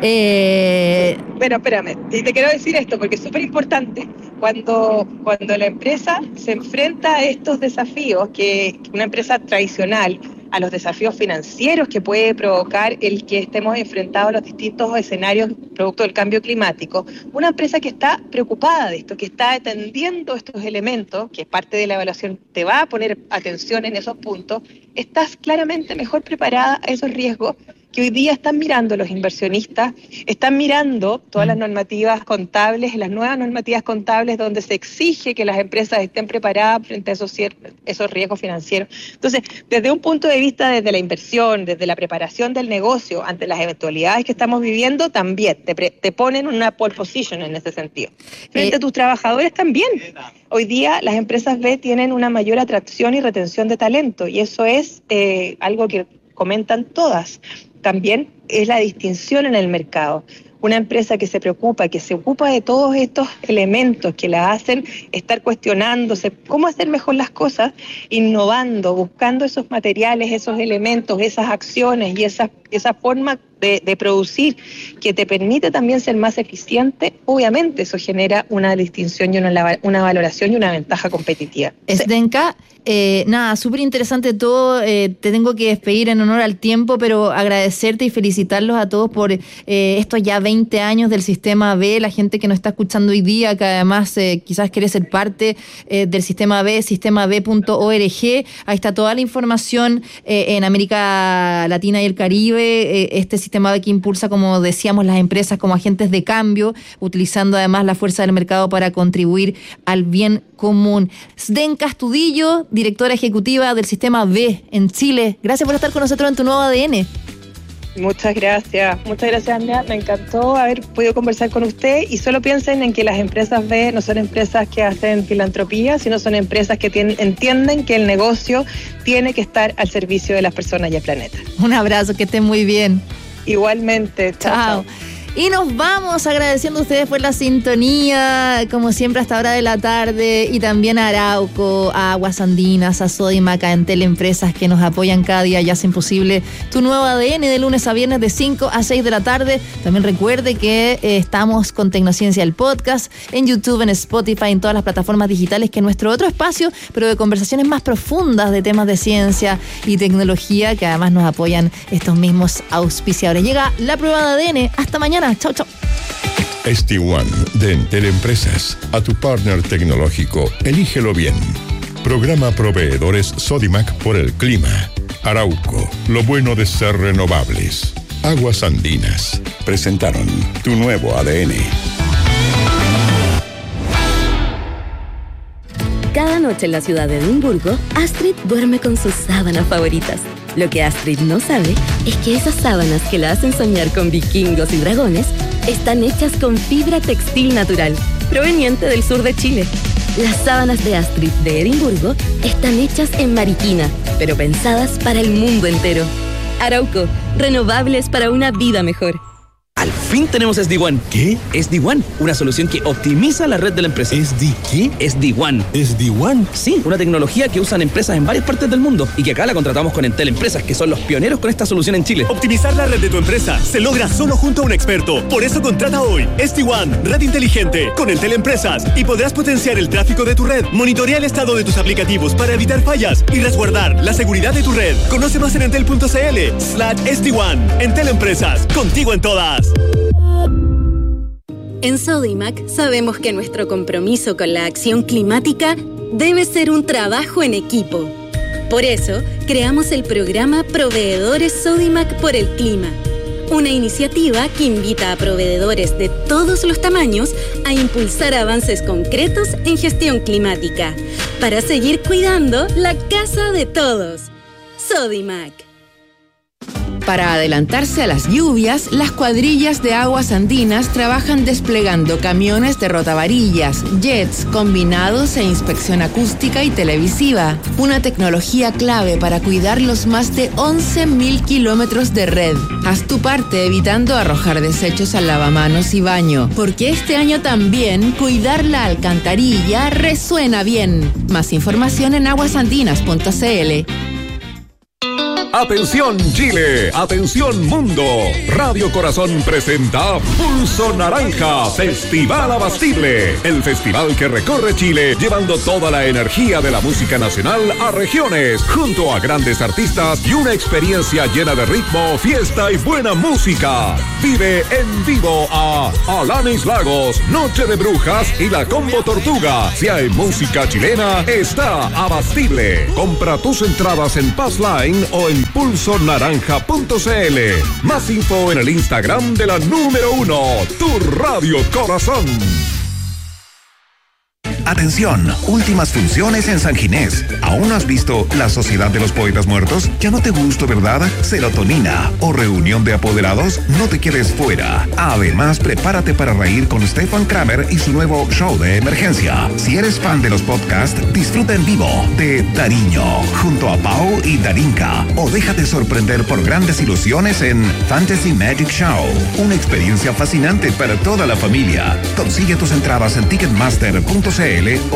Eh... Bueno, espérame, te quiero decir esto porque es súper importante. Cuando, cuando la empresa se enfrenta a estos desafíos, que una empresa tradicional, a los desafíos financieros que puede provocar el que estemos enfrentados a los distintos escenarios producto del cambio climático, una empresa que está preocupada de esto, que está atendiendo estos elementos, que es parte de la evaluación, te va a poner atención en esos puntos, estás claramente mejor preparada a esos riesgos que hoy día están mirando los inversionistas, están mirando todas las normativas contables, las nuevas normativas contables donde se exige que las empresas estén preparadas frente a esos, esos riesgos financieros. Entonces, desde un punto de vista, desde la inversión, desde la preparación del negocio, ante las eventualidades que estamos viviendo, también te, pre, te ponen una pole position en ese sentido. Frente eh. a tus trabajadores también. Hoy día las empresas B tienen una mayor atracción y retención de talento, y eso es eh, algo que comentan todas. También es la distinción en el mercado. Una empresa que se preocupa, que se ocupa de todos estos elementos que la hacen estar cuestionándose cómo hacer mejor las cosas, innovando, buscando esos materiales, esos elementos, esas acciones y esa, esa forma de, de producir que te permite también ser más eficiente, obviamente eso genera una distinción y una, una valoración y una ventaja competitiva. Zdenka, eh, nada, súper interesante todo, eh, te tengo que despedir en honor al tiempo, pero agradecerte y felicitarlos a todos por eh, estos ya veinte años del Sistema B, la gente que nos está escuchando hoy día, que además eh, quizás quiere ser parte eh, del Sistema B, sistema b punto org, ahí está toda la información eh, en América Latina y el Caribe, eh, este Sistema B que impulsa, como decíamos, las empresas como agentes de cambio, utilizando además la fuerza del mercado para contribuir al bien común. Zdenka Astudillo, directora ejecutiva del Sistema B en Chile, gracias por estar con nosotros en Tu Nuevo A D N. Muchas gracias, muchas gracias, Andrea. Me encantó haber podido conversar con usted, y solo piensen en que las empresas B no son empresas que hacen filantropía, sino son empresas que tienen, entienden que el negocio tiene que estar al servicio de las personas y el planeta. Un abrazo, que estén muy bien. Igualmente, chao. chao. chao. Y nos vamos agradeciendo a ustedes por la sintonía, como siempre, hasta hora de la tarde, y también a Arauco, a Aguas Andinas, a Sodimac, a Entel Empresas, que nos apoyan cada día y hacen posible Tu Nuevo A D N de lunes a viernes de cinco a seis de la tarde. También recuerde que eh, estamos con Tecnociencia, el podcast, en YouTube, en Spotify, en todas las plataformas digitales, que es nuestro otro espacio, pero de conversaciones más profundas de temas de ciencia y tecnología, que además nos apoyan estos mismos auspiciadores. Llega la prueba de A D N. Hasta mañana. Chau, chau. S D uno de Entel Empresas. A tu partner tecnológico, elígelo bien. Programa Proveedores Sodimac por el clima. Arauco, lo bueno de ser renovables. Aguas Andinas. Presentaron Tu Nuevo A D N. Cada noche en la ciudad de Edimburgo, Astrid duerme con sus sábanas favoritas. Lo que Astrid no sabe es que esas sábanas que la hacen soñar con vikingos y dragones están hechas con fibra textil natural, proveniente del sur de Chile. Las sábanas de Astrid de Edimburgo están hechas en Mariquina, pero pensadas para el mundo entero. Arauco, renovables para una vida mejor. Al fin tenemos S D uno. ¿Qué? S D uno, una solución que optimiza la red de la empresa. ¿S D qué? S D uno. ¿S D uno? Sí, una tecnología que usan empresas en varias partes del mundo y que acá la contratamos con Entel Empresas, que son los pioneros con esta solución en Chile. Optimizar la red de tu empresa se logra solo junto a un experto. Por eso contrata hoy S D uno, red inteligente, con Entel Empresas, y podrás potenciar el tráfico de tu red, monitorear el estado de tus aplicativos para evitar fallas y resguardar la seguridad de tu red. Conoce más en entel punto cl slash S D uno. Entel Empresas, contigo en todas. En Sodimac sabemos que nuestro compromiso con la acción climática debe ser un trabajo en equipo. Por eso, creamos el programa Proveedores Sodimac por el Clima, una iniciativa que invita a proveedores de todos los tamaños a impulsar avances concretos en gestión climática, para seguir cuidando la casa de todos. Sodimac. Para adelantarse a las lluvias, las cuadrillas de aguas andinas trabajan desplegando camiones de rotavarillas, jets, combinados e inspección acústica y televisiva. Una tecnología clave para cuidar los más de once mil kilómetros de red. Haz tu parte evitando arrojar desechos al lavamanos y baño, porque este año también cuidar la alcantarilla resuena bien. Más información en aguasandinas punto c l. Atención Chile, atención mundo. Radio Corazón presenta Pulso Naranja, Festival Abastible. El festival que recorre Chile llevando toda la energía de la música nacional a regiones, junto a grandes artistas y una experiencia llena de ritmo, fiesta y buena música. Vive en vivo a Alanis Lagos, Noche de Brujas y la Combo Tortuga. Si hay música chilena, está Abastible. Compra tus entradas en Passline o en pulso naranja punto c l. Más info en el Instagram de la número uno, tu Radio Corazón. Atención, últimas funciones en San Ginés. ¿Aún no has visto La Sociedad de los Poetas Muertos? ¿Ya no te gustó, verdad? Serotonina o Reunión de Apoderados, no te quedes fuera. Además, prepárate para reír con Stefan Kramer y su nuevo show de emergencia. Si eres fan de los podcasts, disfruta en vivo de Dariño, junto a Pau y Darinka. O déjate sorprender por grandes ilusiones en Fantasy Magic Show. Una experiencia fascinante para toda la familia. Consigue tus entradas en ticketmaster punto c l